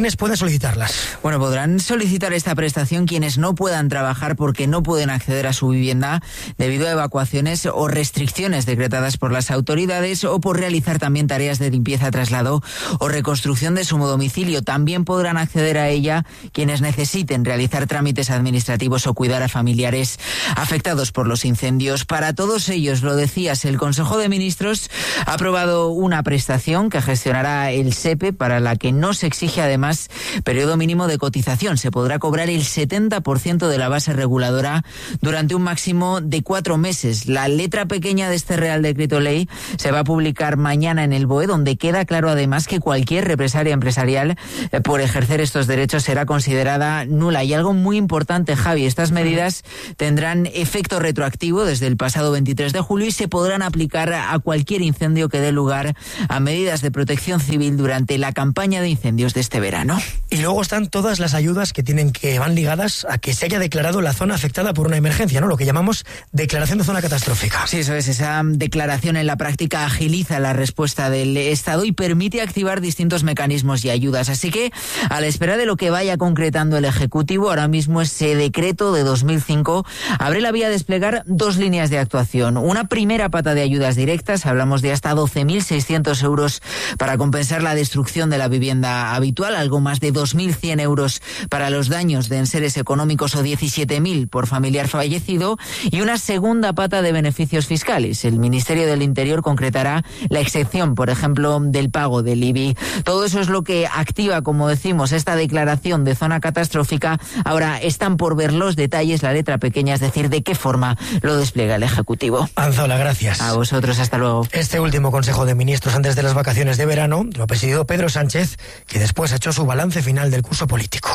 Speaker 6: ¿Quiénes pueden solicitarlas?
Speaker 1: Bueno, podrán solicitar esta prestación quienes no puedan trabajar porque no pueden acceder a su vivienda debido a evacuaciones o restricciones decretadas por las autoridades o por realizar también tareas de limpieza, traslado o reconstrucción de su domicilio. También podrán acceder a ella quienes necesiten realizar trámites administrativos o cuidar a familiares afectados por los incendios. Para todos ellos, lo decías, el Consejo de Ministros ha aprobado una prestación que gestionará el SEPE, para la que no se exige además periodo mínimo de cotización. Se podrá cobrar el 70% de la base reguladora durante un máximo de 4 meses. La letra pequeña de este Real Decreto Ley se va a publicar mañana en el BOE, donde queda claro además que cualquier represalia empresarial por ejercer estos derechos será considerada nula. Y algo muy importante, Javi, estas medidas tendrán efecto retroactivo desde el pasado 23 de julio y se podrán aplicar a cualquier incendio que dé lugar a medidas de protección civil durante la campaña de incendios de este verano.
Speaker 6: Y luego están todas las ayudas que van ligadas a que se haya declarado la zona afectada por una emergencia, ¿no? Lo que llamamos declaración de zona catastrófica.
Speaker 1: Sí, eso es. Esa declaración en la práctica agiliza la respuesta del Estado y permite activar distintos mecanismos y ayudas. Así que, a la espera de lo que vaya concretando el Ejecutivo, ahora mismo ese decreto de 2005 abre la vía a desplegar 2 líneas de actuación. Una primera pata de ayudas directas, hablamos de hasta 12.600 euros para compensar la destrucción de la vivienda habitual, algo más de 2.100 euros para los daños de enseres económicos o 17.000 por familiar fallecido, y una segunda pata de beneficios fiscales. El Ministerio del Interior concretará la excepción, por ejemplo, del pago del IBI. Todo eso es lo que activa, como decimos, esta declaración de zona catastrófica. Ahora están por ver los detalles, la letra pequeña, es decir, de qué forma lo despliega el Ejecutivo.
Speaker 6: Anzola, gracias.
Speaker 1: A vosotros, hasta luego.
Speaker 6: Este último Consejo de Ministros antes de las vacaciones de verano lo ha presidido Pedro Sánchez, que después ha hecho su balance final del curso político.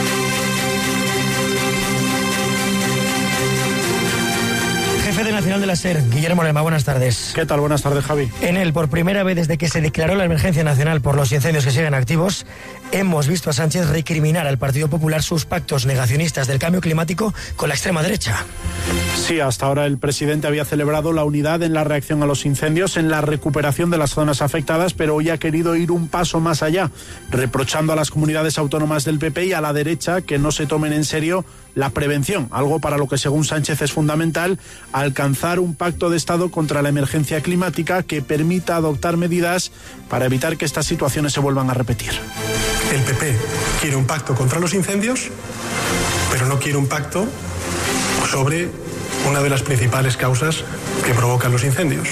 Speaker 6: Jefe de Nacional de la SER, Guillermo Lema, buenas tardes.
Speaker 2: ¿Qué tal? Buenas tardes, Javi.
Speaker 6: En él, por primera vez desde que se declaró la emergencia nacional por los incendios que siguen activos, hemos visto a Sánchez recriminar al Partido Popular sus pactos negacionistas del cambio climático con la extrema derecha.
Speaker 2: Sí, hasta ahora el presidente había celebrado la unidad en la reacción a los incendios, en la recuperación de las zonas afectadas, pero hoy ha querido ir un paso más allá, reprochando a las comunidades autónomas del PP y a la derecha que no se tomen en serio la prevención, algo para lo que según Sánchez es fundamental, alcanzar un pacto de Estado contra la emergencia climática que permita adoptar medidas para evitar que estas situaciones se vuelvan a repetir.
Speaker 19: El PP quiere un pacto contra los incendios, pero no quiere un pacto sobre una de las principales causas que provocan los incendios.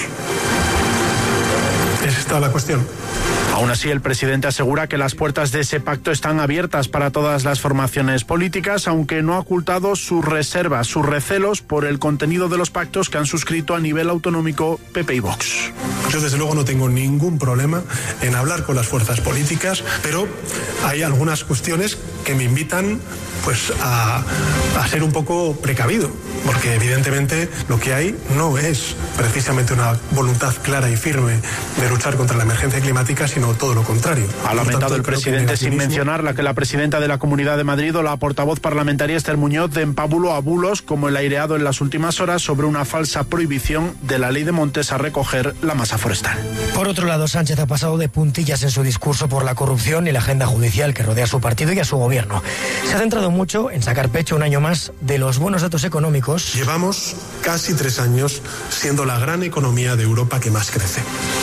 Speaker 19: ¿Es esta la cuestión?
Speaker 2: Aún así, el presidente asegura que las puertas de ese pacto están abiertas para todas las formaciones políticas, aunque no ha ocultado sus reservas, sus recelos por el contenido de los pactos que han suscrito a nivel autonómico PP y Vox.
Speaker 19: Yo desde luego no tengo ningún problema en hablar con las fuerzas políticas, pero hay algunas cuestiones que me invitan pues a ser un poco precavido, porque evidentemente lo que hay no es precisamente una voluntad clara y firme de luchar contra la emergencia climática, sino todo lo contrario.
Speaker 2: Ha lamentado el presidente, sin mencionar la que la presidenta de la Comunidad de Madrid o la portavoz parlamentaria Esther Muñoz den pábulo a bulos como el aireado en las últimas horas sobre una falsa prohibición de la ley de montes a recoger la masa forestal.
Speaker 6: Por otro lado, Sánchez ha pasado de puntillas en su discurso por la corrupción y la agenda judicial que rodea a su partido y a su gobierno. Se ha centrado mucho en sacar pecho un año más de los buenos datos económicos.
Speaker 19: Llevamos casi 3 años siendo la gran economía de Europa que más crece.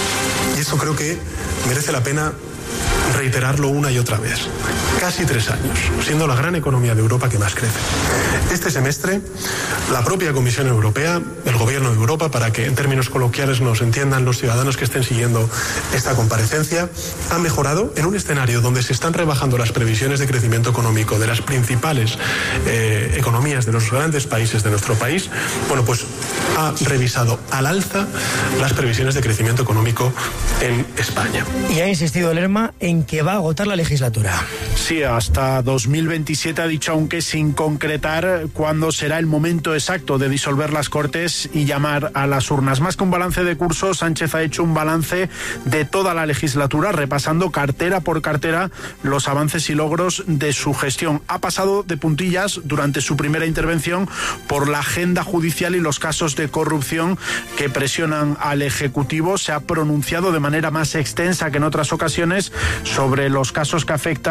Speaker 19: Y eso creo que merece la pena reiterarlo una y otra vez. Casi 3 años, siendo la gran economía de Europa que más crece. Este semestre, la propia Comisión Europea, el Gobierno de Europa, para que en términos coloquiales nos entiendan los ciudadanos que estén siguiendo esta comparecencia, ha mejorado en un escenario donde se están rebajando las previsiones de crecimiento económico de las principales economías de los grandes países de nuestro país. Bueno, pues ha revisado al alza las previsiones de crecimiento económico en España.
Speaker 6: Y ha insistido Lerma en que va a agotar la legislatura.
Speaker 2: Sí, hasta 2027 ha dicho, aunque sin concretar cuándo será el momento exacto de disolver las Cortes y llamar a las urnas. Más que un balance de curso, Sánchez ha hecho un balance de toda la legislatura, repasando cartera por cartera los avances y logros de su gestión. Ha pasado de puntillas durante su primera intervención por la agenda judicial y los casos de corrupción que presionan al Ejecutivo. Se ha pronunciado de manera más extensa que en otras ocasiones sobre los casos que afectan a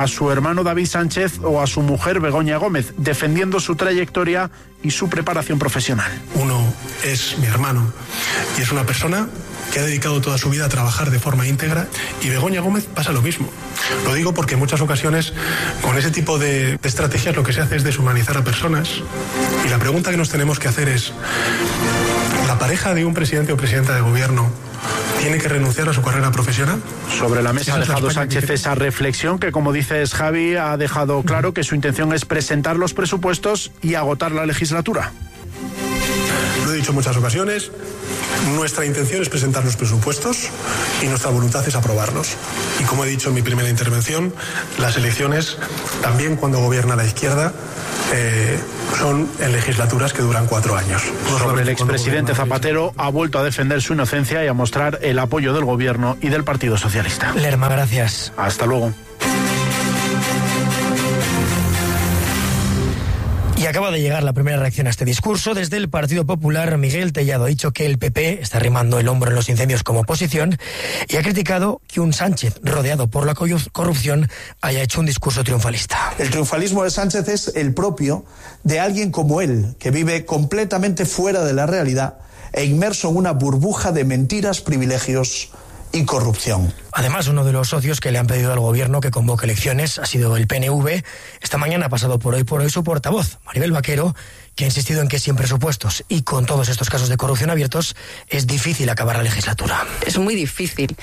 Speaker 2: a su hermano David Sánchez o a su mujer Begoña Gómez, defendiendo su trayectoria y su preparación profesional.
Speaker 19: Uno es mi hermano y es una persona que ha dedicado toda su vida a trabajar de forma íntegra, y Begoña Gómez pasa lo mismo. Lo digo porque en muchas ocasiones con ese tipo de estrategias lo que se hace es deshumanizar a personas, y la pregunta que nos tenemos que hacer es: ¿la pareja de un presidente o presidenta de gobierno tiene que renunciar a su carrera profesional?
Speaker 2: Sobre la mesa ha dejado Sánchez esa reflexión que, como dices, Javi, ha dejado claro que su intención es presentar los presupuestos y agotar la legislatura.
Speaker 19: Lo he dicho en muchas ocasiones, nuestra intención es presentar los presupuestos y nuestra voluntad es aprobarlos. Y como he dicho en mi primera intervención, las elecciones, también cuando gobierna la izquierda, son en legislaturas que duran 4 años.
Speaker 2: Sobre el expresidente Zapatero, ha vuelto a defender su inocencia y a mostrar el apoyo del gobierno y del Partido Socialista.
Speaker 6: Lerma, gracias.
Speaker 2: Hasta luego.
Speaker 6: Y acaba de llegar la primera reacción a este discurso. Desde el Partido Popular, Miguel Tellado ha dicho que el PP está arrimando el hombro en los incendios como oposición y ha criticado que un Sánchez rodeado por la corrupción haya hecho un discurso triunfalista.
Speaker 13: El triunfalismo de Sánchez es el propio de alguien como él, que vive completamente fuera de la realidad e inmerso en una burbuja de mentiras, privilegios y corrupción.
Speaker 6: Además, uno de los socios que le han pedido al gobierno que convoque elecciones ha sido el PNV. Esta mañana ha pasado por hoy su portavoz, Maribel Vaquero, que ha insistido en que sin presupuestos y con todos estos casos de corrupción abiertos es difícil acabar la legislatura.
Speaker 17: Es muy difícil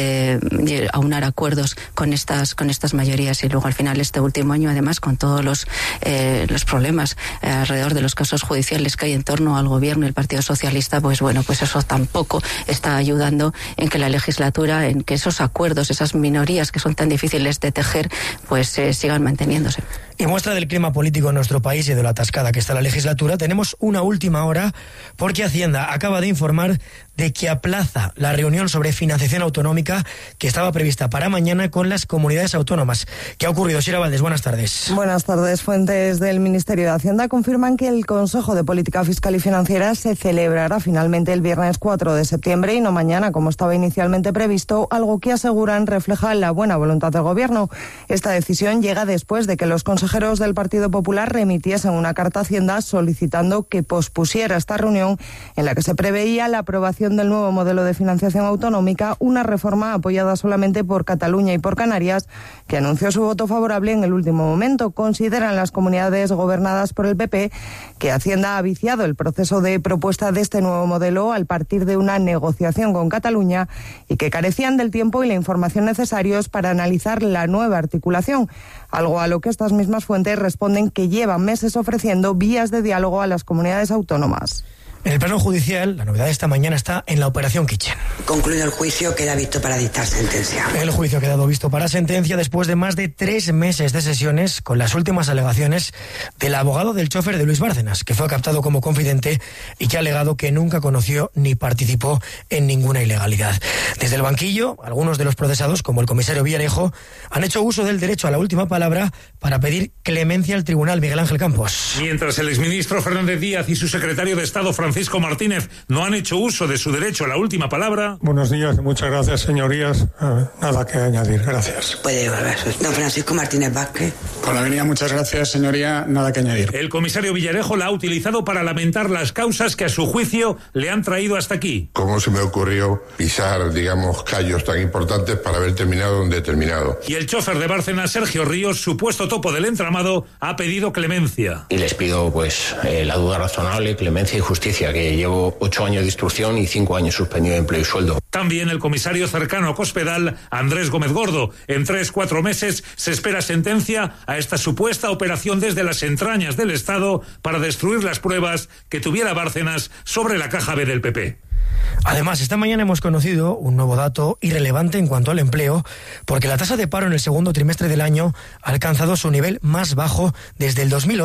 Speaker 17: aunar acuerdos con estas mayorías, y luego al final este último año, además, con todos los problemas alrededor de los casos judiciales que hay en torno al gobierno y el Partido Socialista, pues eso tampoco está ayudando en que la legislatura, en que esos acuerdos, esas minorías que son tan difíciles de tejer, pues sigan manteniéndose.
Speaker 6: Y muestra del clima político en nuestro país y de lo atascada que está la legislatura, tenemos una última hora porque Hacienda acaba de informar de que aplaza la reunión sobre financiación autonómica que estaba prevista para mañana con las comunidades autónomas. ¿Qué ha ocurrido, Sira Valdés? Buenas tardes.
Speaker 18: Buenas tardes. Fuentes del Ministerio de Hacienda confirman que el Consejo de Política Fiscal y Financiera se celebrará finalmente el viernes 4 de septiembre y no mañana, como estaba inicialmente previsto, algo que aseguran refleja la buena voluntad del Gobierno. Esta decisión llega después de que los consejeros del Partido Popular remitiesen una carta a Hacienda solicitando que pospusiera esta reunión en la que se preveía la aprobación del nuevo modelo de financiación autonómica, una reforma apoyada solamente por Cataluña y por Canarias, que anunció su voto favorable en el último momento. Consideran las comunidades gobernadas por el PP que Hacienda ha viciado el proceso de propuesta de este nuevo modelo al partir de una negociación con Cataluña y que carecían del tiempo y la información necesarios para analizar la nueva articulación, algo a lo que estas mismas fuentes responden que llevan meses ofreciendo vías de diálogo a las comunidades autónomas.
Speaker 6: En el plano judicial, la novedad de esta mañana está en la Operación Kitchen.
Speaker 21: Concluido el juicio, queda visto para dictar sentencia.
Speaker 6: El juicio ha quedado visto para sentencia después de más de 3 meses de sesiones con las últimas alegaciones del abogado del chofer de Luis Bárcenas, que fue captado como confidente y que ha alegado que nunca conoció ni participó en ninguna ilegalidad. Desde el banquillo, algunos de los procesados, como el comisario Villarejo, han hecho uso del derecho a la última palabra para pedir clemencia al tribunal. Miguel Ángel Campos.
Speaker 23: Mientras el exministro Fernández Díaz y su secretario de Estado Francisco Martínez no han hecho uso de su derecho a la última palabra.
Speaker 26: Buenos días, muchas gracias, señorías. Nada que añadir, gracias.
Speaker 21: Puede volver. Don Francisco Martínez Vázquez.
Speaker 26: Con la venia, muchas gracias, señoría. Nada que añadir.
Speaker 23: El comisario Villarejo la ha utilizado para lamentar las causas que a su juicio le han traído hasta aquí.
Speaker 27: ¿Cómo se me ocurrió pisar, digamos, callos tan importantes para haber terminado donde he terminado?
Speaker 23: Y el chofer de Bárcenas, Sergio Ríos, supuesto topo del entramado, ha pedido clemencia.
Speaker 28: Y les pido, la duda razonable, clemencia y justicia, que llevo 8 años de instrucción y 5 años suspendido de empleo y sueldo.
Speaker 23: También el comisario cercano a Cospedal, Andrés Gómez Gordo. En 3-4 meses se espera sentencia a esta supuesta operación desde las entrañas del Estado para destruir las pruebas que tuviera Bárcenas sobre la caja B del PP.
Speaker 6: Además, esta mañana hemos conocido un nuevo dato irrelevante en cuanto al empleo, porque la tasa de paro en el segundo trimestre del año ha alcanzado su nivel más bajo desde el 2008.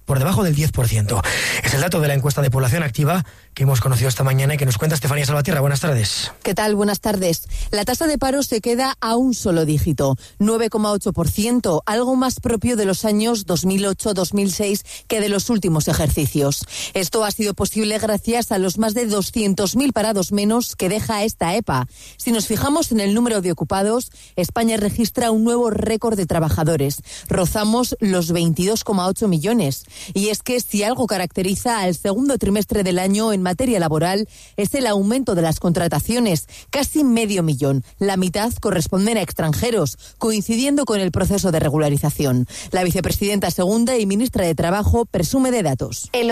Speaker 6: por debajo del 10%. Es el dato de la encuesta de población activa que hemos conocido esta mañana y que nos cuenta Estefanía Salvatierra. Buenas tardes.
Speaker 3: ¿Qué tal? Buenas tardes. La tasa de paro se queda a un solo dígito, 9,8%, algo más propio de los años 2008-2006 que de los últimos ejercicios. Esto ha sido posible gracias a los más de 200.000 parados menos que deja esta EPA. Si nos fijamos en el número de ocupados, España registra un nuevo récord de trabajadores. Rozamos los 22,8 millones. Y es que si algo caracteriza al segundo trimestre del año en materia laboral es el aumento de las contrataciones, casi 500.000. La mitad corresponden a extranjeros, coincidiendo con el proceso de regularización. La vicepresidenta segunda y ministra de Trabajo presume de datos.
Speaker 4: El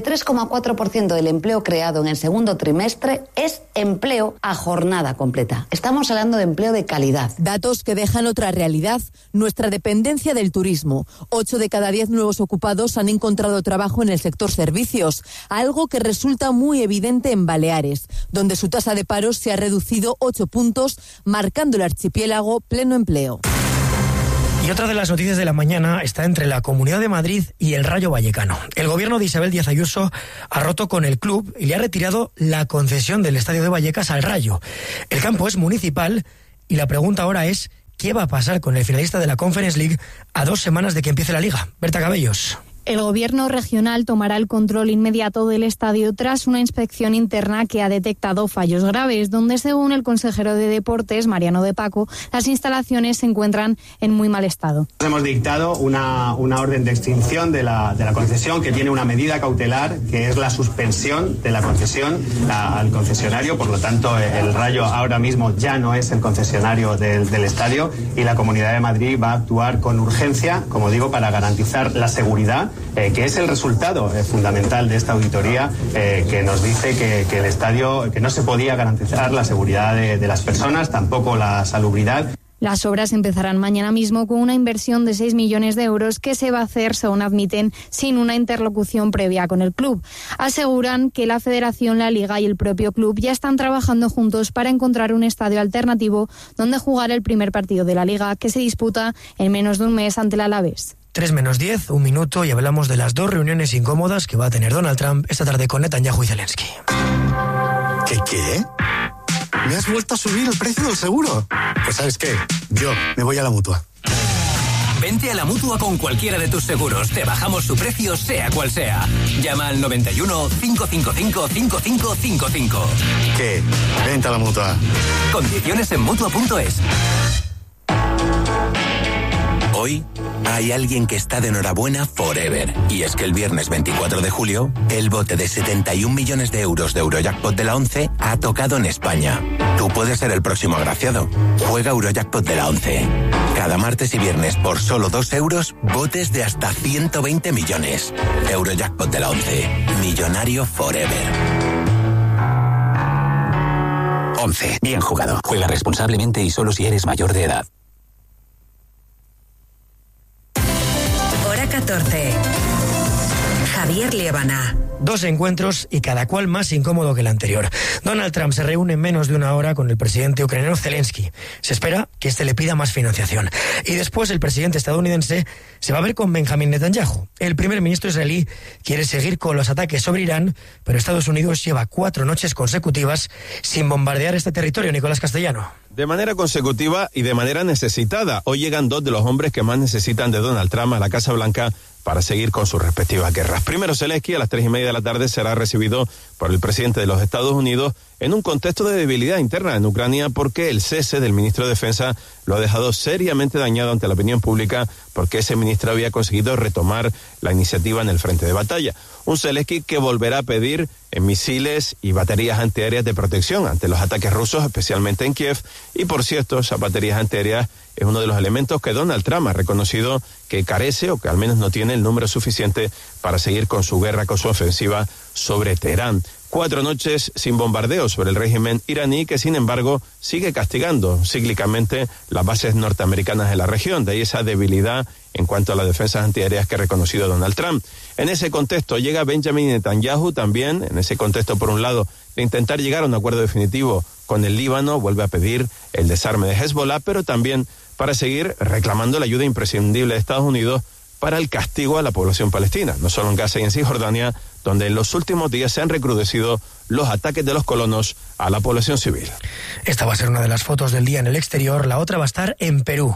Speaker 4: 83,4% del empleo creado en el segundo trimestre es empleo a jornada completa. Estamos hablando de empleo de calidad.
Speaker 3: Datos que dejan otra realidad, nuestra dependencia del turismo. 8 de cada 10 nuevos ocupados han encontrado trabajo en el sector servicios, algo que resulta muy evidente en Baleares, donde su tasa de paro se ha reducido 8 puntos, marcando el archipiélago pleno empleo.
Speaker 6: Y otra de las noticias de la mañana está entre la Comunidad de Madrid y el Rayo Vallecano. El gobierno de Isabel Díaz Ayuso ha roto con el club y le ha retirado la concesión del estadio de Vallecas al Rayo. El campo es municipal y la pregunta ahora es ¿qué va a pasar con el finalista de la Conference League a 2 semanas de que empiece la Liga? Berta Cabellos.
Speaker 14: El gobierno regional tomará el control inmediato del estadio tras una inspección interna que ha detectado fallos graves, donde según el consejero de Deportes, Mariano de Paco, las instalaciones se encuentran en muy mal estado.
Speaker 15: Hemos dictado una orden de extinción de la concesión que tiene una medida cautelar que es la suspensión de la concesión al concesionario. Por lo tanto, el Rayo ahora mismo ya no es el concesionario del estadio y la Comunidad de Madrid va a actuar con urgencia, como digo, para garantizar la seguridad, que es el resultado fundamental de esta auditoría, que nos dice que el estadio, que no se podía garantizar la seguridad de las personas, tampoco la salubridad.
Speaker 14: Las obras empezarán mañana mismo con una inversión de 6 millones de euros que se va a hacer, según admiten, sin una interlocución previa con el club. Aseguran que la Federación, la Liga y el propio club ya están trabajando juntos para encontrar un estadio alternativo donde jugar el primer partido de la Liga, que se disputa en menos de un mes ante el Alavés.
Speaker 6: 3 menos 10, un minuto, y hablamos de las 2 reuniones incómodas que va a tener Donald Trump esta tarde con Netanyahu y Zelensky.
Speaker 16: ¿Qué? ¿Me has vuelto a subir el precio del seguro? Pues ¿sabes qué? Yo me voy a la Mutua.
Speaker 20: Vente a la Mutua con cualquiera de tus seguros. Te bajamos su precio, sea cual sea. Llama al 91 555 5555.
Speaker 16: ¿Qué? Vente a la Mutua.
Speaker 20: Condiciones en Mutua.es.
Speaker 22: Hoy hay alguien que está de enhorabuena forever. Y es que el viernes 24 de julio, el bote de 71 millones de euros de Eurojackpot de la 11 ha tocado en España. Tú puedes ser el próximo agraciado. Juega Eurojackpot de la 11. Cada martes y viernes por solo 2 euros, botes de hasta 120 millones. Eurojackpot de la 11. Millonario forever.
Speaker 20: 11. Bien jugado. Juega responsablemente y solo si eres mayor de edad.
Speaker 24: Hora 14. Javier Liébana.
Speaker 6: 2 encuentros y cada cual más incómodo que el anterior. Donald Trump se reúne en menos de una hora con el presidente ucraniano Zelensky. Se espera que este le pida más financiación. Y después el presidente estadounidense se va a ver con Benjamin Netanyahu. El primer ministro israelí quiere seguir con los ataques sobre Irán, pero Estados Unidos lleva 4 noches consecutivas sin bombardear este territorio. Nicolás Castellano.
Speaker 29: De manera consecutiva y de manera necesitada. Hoy llegan 2 de los hombres que más necesitan de Donald Trump a la Casa Blanca para seguir con sus respectivas guerras. Primero, Zelensky a las 3:30 de la tarde será recibido por el presidente de los Estados Unidos en un contexto de debilidad interna en Ucrania porque el cese del ministro de Defensa lo ha dejado seriamente dañado ante la opinión pública porque ese ministro había conseguido retomar la iniciativa en el frente de batalla. Un Zelensky que volverá a pedir misiles y baterías antiaéreas de protección ante los ataques rusos, especialmente en Kiev. Y por cierto, esas baterías antiaéreas es uno de los elementos que Donald Trump ha reconocido que carece o que al menos no tiene el número suficiente para seguir con su guerra, con su ofensiva sobre Teherán. 4 noches sin bombardeo sobre el régimen iraní que, sin embargo, sigue castigando cíclicamente las bases norteamericanas de la región. De ahí esa debilidad en cuanto a las defensas antiaéreas que ha reconocido Donald Trump. En ese contexto llega Benjamin Netanyahu también, en ese contexto, por un lado, de intentar llegar a un acuerdo definitivo con el Líbano, vuelve a pedir el desarme de Hezbollah, pero también para seguir reclamando la ayuda imprescindible de Estados Unidos para el castigo a la población palestina, no solo en Gaza y en Cisjordania, donde en los últimos días se han recrudecido los ataques de los colonos a la población civil.
Speaker 6: Esta va a ser una de las fotos del día en el exterior, la otra va a estar en Perú.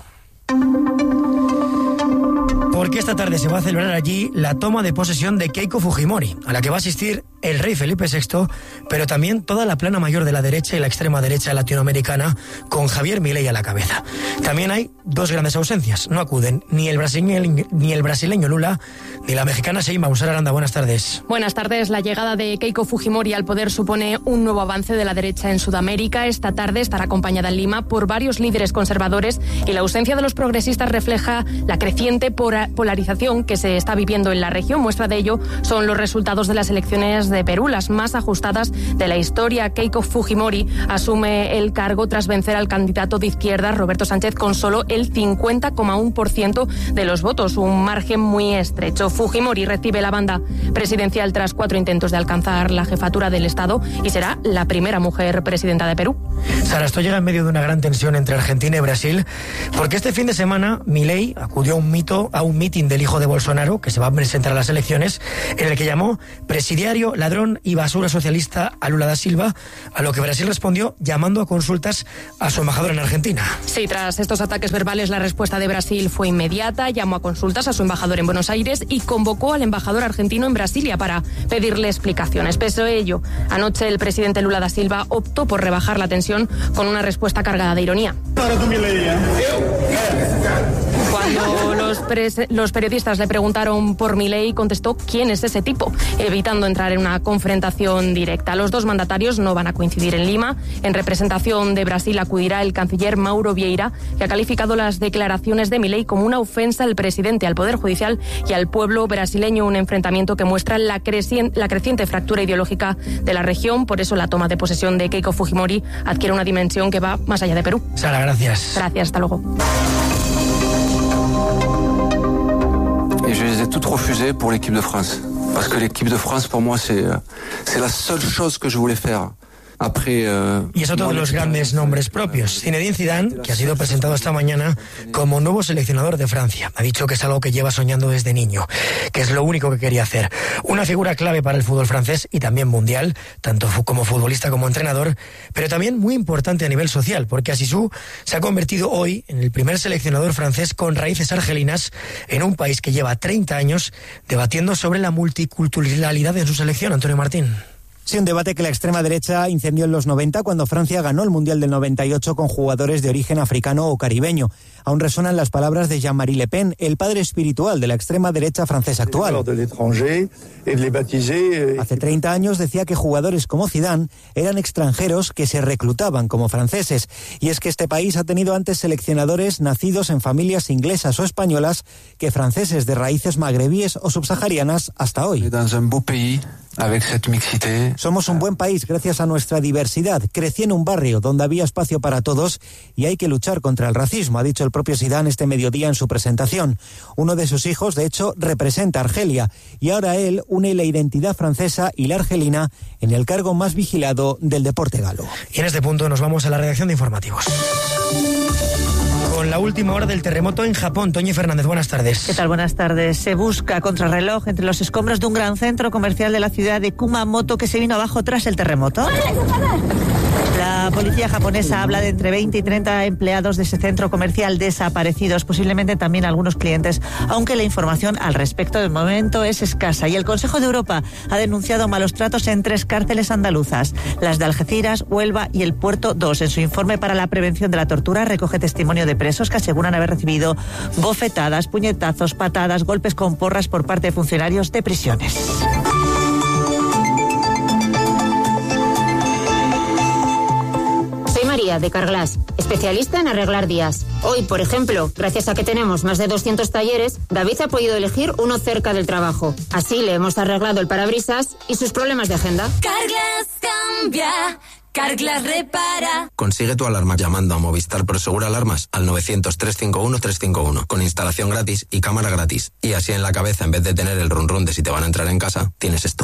Speaker 6: Porque esta tarde se va a celebrar allí la toma de posesión de Keiko Fujimori, a la que va a asistir el rey Felipe VI, pero también toda la plana mayor de la derecha y la extrema derecha latinoamericana, con Javier Milei a la cabeza. También hay dos grandes ausencias. No acuden ni el brasileño Lula, ni la mexicana Sheinbaum. Sara Aranda, buenas tardes.
Speaker 1: Buenas tardes. La llegada de Keiko Fujimori al poder supone un nuevo avance de la derecha en Sudamérica. Esta tarde estará acompañada en Lima por varios líderes conservadores y la ausencia de los progresistas refleja la creciente polarización que se está viviendo en la región. Muestra de ello son los resultados de las elecciones de Perú, las más ajustadas de la historia. Keiko Fujimori asume el cargo tras vencer al candidato de izquierda Roberto Sánchez con solo el 50,1% de los votos, un margen muy estrecho. Fujimori recibe la banda presidencial tras 4 intentos de alcanzar la jefatura del Estado y será la primera mujer presidenta de Perú.
Speaker 6: Sara, esto llega en medio de una gran tensión entre Argentina y Brasil, porque este fin de semana Milei acudió a un mitin del hijo de Bolsonaro, que se va a presentar a las elecciones, en el que llamó presidiario, ladrón y basura socialista a Lula da Silva, a lo que Brasil respondió llamando a consultas a su embajador en Argentina.
Speaker 1: Sí, tras estos ataques verbales, la respuesta de Brasil fue inmediata, llamó a consultas a su embajador en Buenos Aires y convocó al embajador argentino en Brasilia para pedirle explicaciones. Pese a ello, anoche el presidente Lula da Silva optó por rebajar la tensión con una respuesta cargada de ironía. Cuando los periodistas le preguntaron por Milei, contestó quién es ese tipo, evitando entrar en una confrontación directa. Los dos mandatarios no van a coincidir en Lima. En representación de Brasil acudirá el canciller Mauro Vieira, que ha calificado las declaraciones de Milei como una ofensa al presidente, al Poder Judicial y al pueblo brasileño, un enfrentamiento que muestra la creciente fractura ideológica de la región. Por eso la toma de posesión de Keiko Fujimori adquiere una dimensión que va más allá de Perú.
Speaker 6: Sara, gracias.
Speaker 1: Gracias, hasta luego.
Speaker 5: Et je les ai toutes refusées pour l'équipe de France. Parce que l'équipe de France, pour moi, c'est la seule chose que je voulais faire.
Speaker 6: Y es otro de los grandes nombres propios. Zinedine Zidane, que ha sido presentado esta mañana como nuevo seleccionador de Francia. Ha dicho que es algo que lleva soñando desde niño, que es lo único que quería hacer. Una figura clave para el fútbol francés y también mundial, tanto como futbolista como entrenador, pero también muy importante a nivel social, porque Zizou se ha convertido hoy en el primer seleccionador francés con raíces argelinas en un país que lleva 30 años debatiendo sobre la multiculturalidad en su selección. Antonio Martín.
Speaker 7: Sí, un debate que la extrema derecha incendió en los 90 cuando Francia ganó el Mundial del 98 con jugadores de origen africano o caribeño. Aún resonan las palabras de Jean-Marie Le Pen, el padre espiritual de la extrema derecha francesa actual. Hace 30 años decía que jugadores como Zidane eran extranjeros que se reclutaban como franceses. Y es que este país ha tenido antes seleccionadores nacidos en familias inglesas o españolas que franceses de raíces magrebíes o subsaharianas hasta hoy. Somos un buen país gracias a nuestra diversidad. Crecí en un barrio donde había espacio para todos y hay que luchar contra el racismo, ha dicho el propio Zidane este mediodía en su presentación. Uno de sus hijos, de hecho, representa a Argelia y ahora él une la identidad francesa y la argelina en el cargo más vigilado del deporte galo.
Speaker 6: Y en este punto nos vamos a la redacción de informativos. Con la última hora del terremoto en Japón. Toñi Fernández, buenas tardes.
Speaker 8: ¿Qué tal? Buenas tardes. Se busca contrarreloj entre los escombros de un gran centro comercial de la ciudad de Kumamoto que se vino abajo tras el terremoto. La policía japonesa habla de entre 20 y 30 empleados de ese centro comercial desaparecidos, posiblemente también algunos clientes, aunque la información al respecto de momento es escasa. Y el Consejo de Europa ha denunciado malos tratos en 3 cárceles andaluzas, las de Algeciras, Huelva y el Puerto 2. En su informe para la prevención de la tortura recoge testimonio de presos que aseguran haber recibido bofetadas, puñetazos, patadas, golpes con porras por parte de funcionarios de prisiones.
Speaker 9: De Carglass, especialista en arreglar días. Hoy, por ejemplo, gracias a que tenemos más de 200 talleres, David ha podido elegir uno cerca del trabajo. Así le hemos arreglado el parabrisas y sus problemas de agenda.
Speaker 10: Carglass cambia, Carglass repara.
Speaker 11: Consigue tu alarma llamando a Movistar Prosegur Alarmas al 900-351-351 con instalación gratis y cámara gratis. Y así en la cabeza, en vez de tener el run run de si te van a entrar en casa, tienes esto.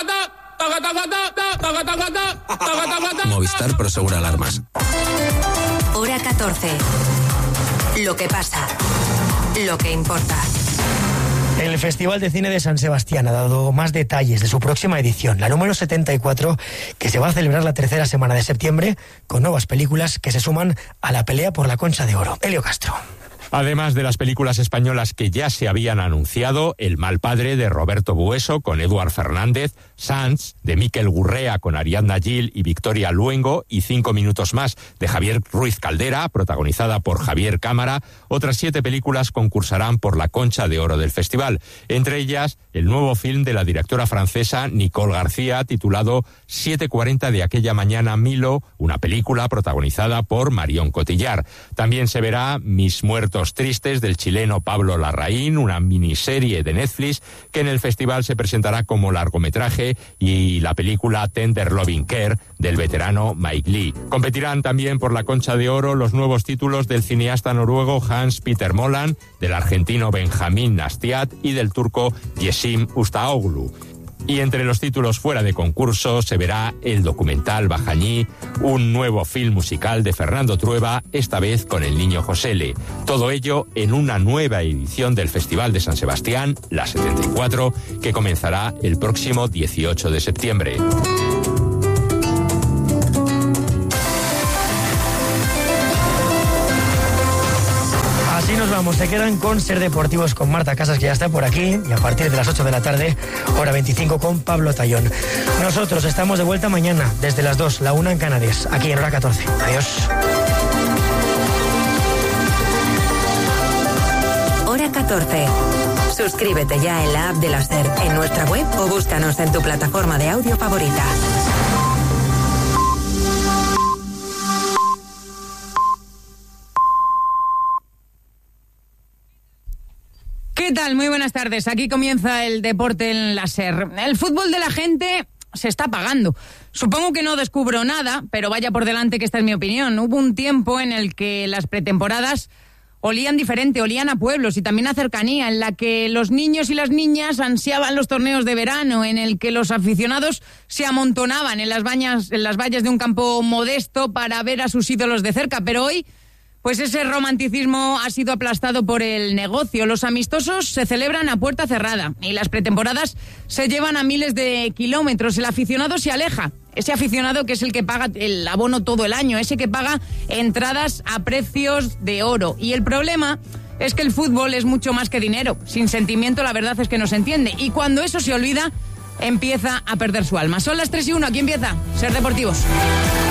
Speaker 11: Movistar Prosegur Alarmas.
Speaker 24: Hora 14. Lo que pasa. Lo que importa.
Speaker 6: El Festival de Cine de San Sebastián ha dado más detalles de su próxima edición, la número 74, que se va a celebrar la tercera semana de septiembre, con nuevas películas que se suman a la pelea por la Concha de Oro. Elio Castro.
Speaker 2: Además de las películas españolas que ya se habían anunciado, El mal padre de Roberto Bueso con Eduard Fernández, Sants de Miquel Gurrea con Ariadna Gil y Victoria Luengo y 5 minutos más de Javier Ruiz Caldera, protagonizada por Javier Cámara, otras 7 películas concursarán por la Concha de Oro del festival. Entre ellas, el nuevo film de la directora francesa Nicole García, titulado 7:40 de aquella mañana Milo, una película protagonizada por Marion Cotillard. También se verá Mis muertos tristes del chileno Pablo Larraín, una miniserie de Netflix que en el festival se presentará como largometraje, y la película Tender Loving Care del veterano Mike Lee. Competirán también por la Concha de Oro los nuevos títulos del cineasta noruego Hans Peter Moland, del argentino Benjamín Nastiat y del turco Yeşim Ustaoglu. Y entre los títulos fuera de concurso se verá el documental Bajañí, un nuevo film musical de Fernando Trueba, esta vez con el niño Josele. Todo ello en una nueva edición del Festival de San Sebastián, la 74, que comenzará el próximo 18 de septiembre.
Speaker 6: Así nos vamos, se quedan con Ser Deportivos con Marta Casas, que ya está por aquí, y a partir de las 8 de la tarde, hora 25, con Pablo Tallón. Nosotros estamos de vuelta mañana, desde las 2, la 1 en Canarias, aquí en hora 14. Adiós.
Speaker 12: Hora 14. Suscríbete ya en la app de la SER, en nuestra web o búscanos en tu plataforma de audio favorita.
Speaker 13: ¿Qué tal? Muy buenas tardes. Aquí comienza el deporte en la SER. El fútbol de la gente se está apagando. Supongo que no descubro nada, pero vaya por delante que esta es mi opinión. Hubo un tiempo en el que las pretemporadas olían diferente, olían a pueblos y también a cercanía, en la que los niños y las niñas ansiaban los torneos de verano, en el que los aficionados se amontonaban en las vallas de un campo modesto para ver a sus ídolos de cerca. Pero hoy, pues ese romanticismo ha sido aplastado por el negocio. Los amistosos se celebran a puerta cerrada y las pretemporadas se llevan a miles de kilómetros. El aficionado se aleja. Ese aficionado que es el que paga el abono todo el año, ese que paga entradas a precios de oro. Y el problema es que el fútbol es mucho más que dinero. Sin sentimiento, la verdad es que no se entiende. Y cuando eso se olvida, empieza a perder su alma. Son las 3:01, aquí empieza Ser Deportivos.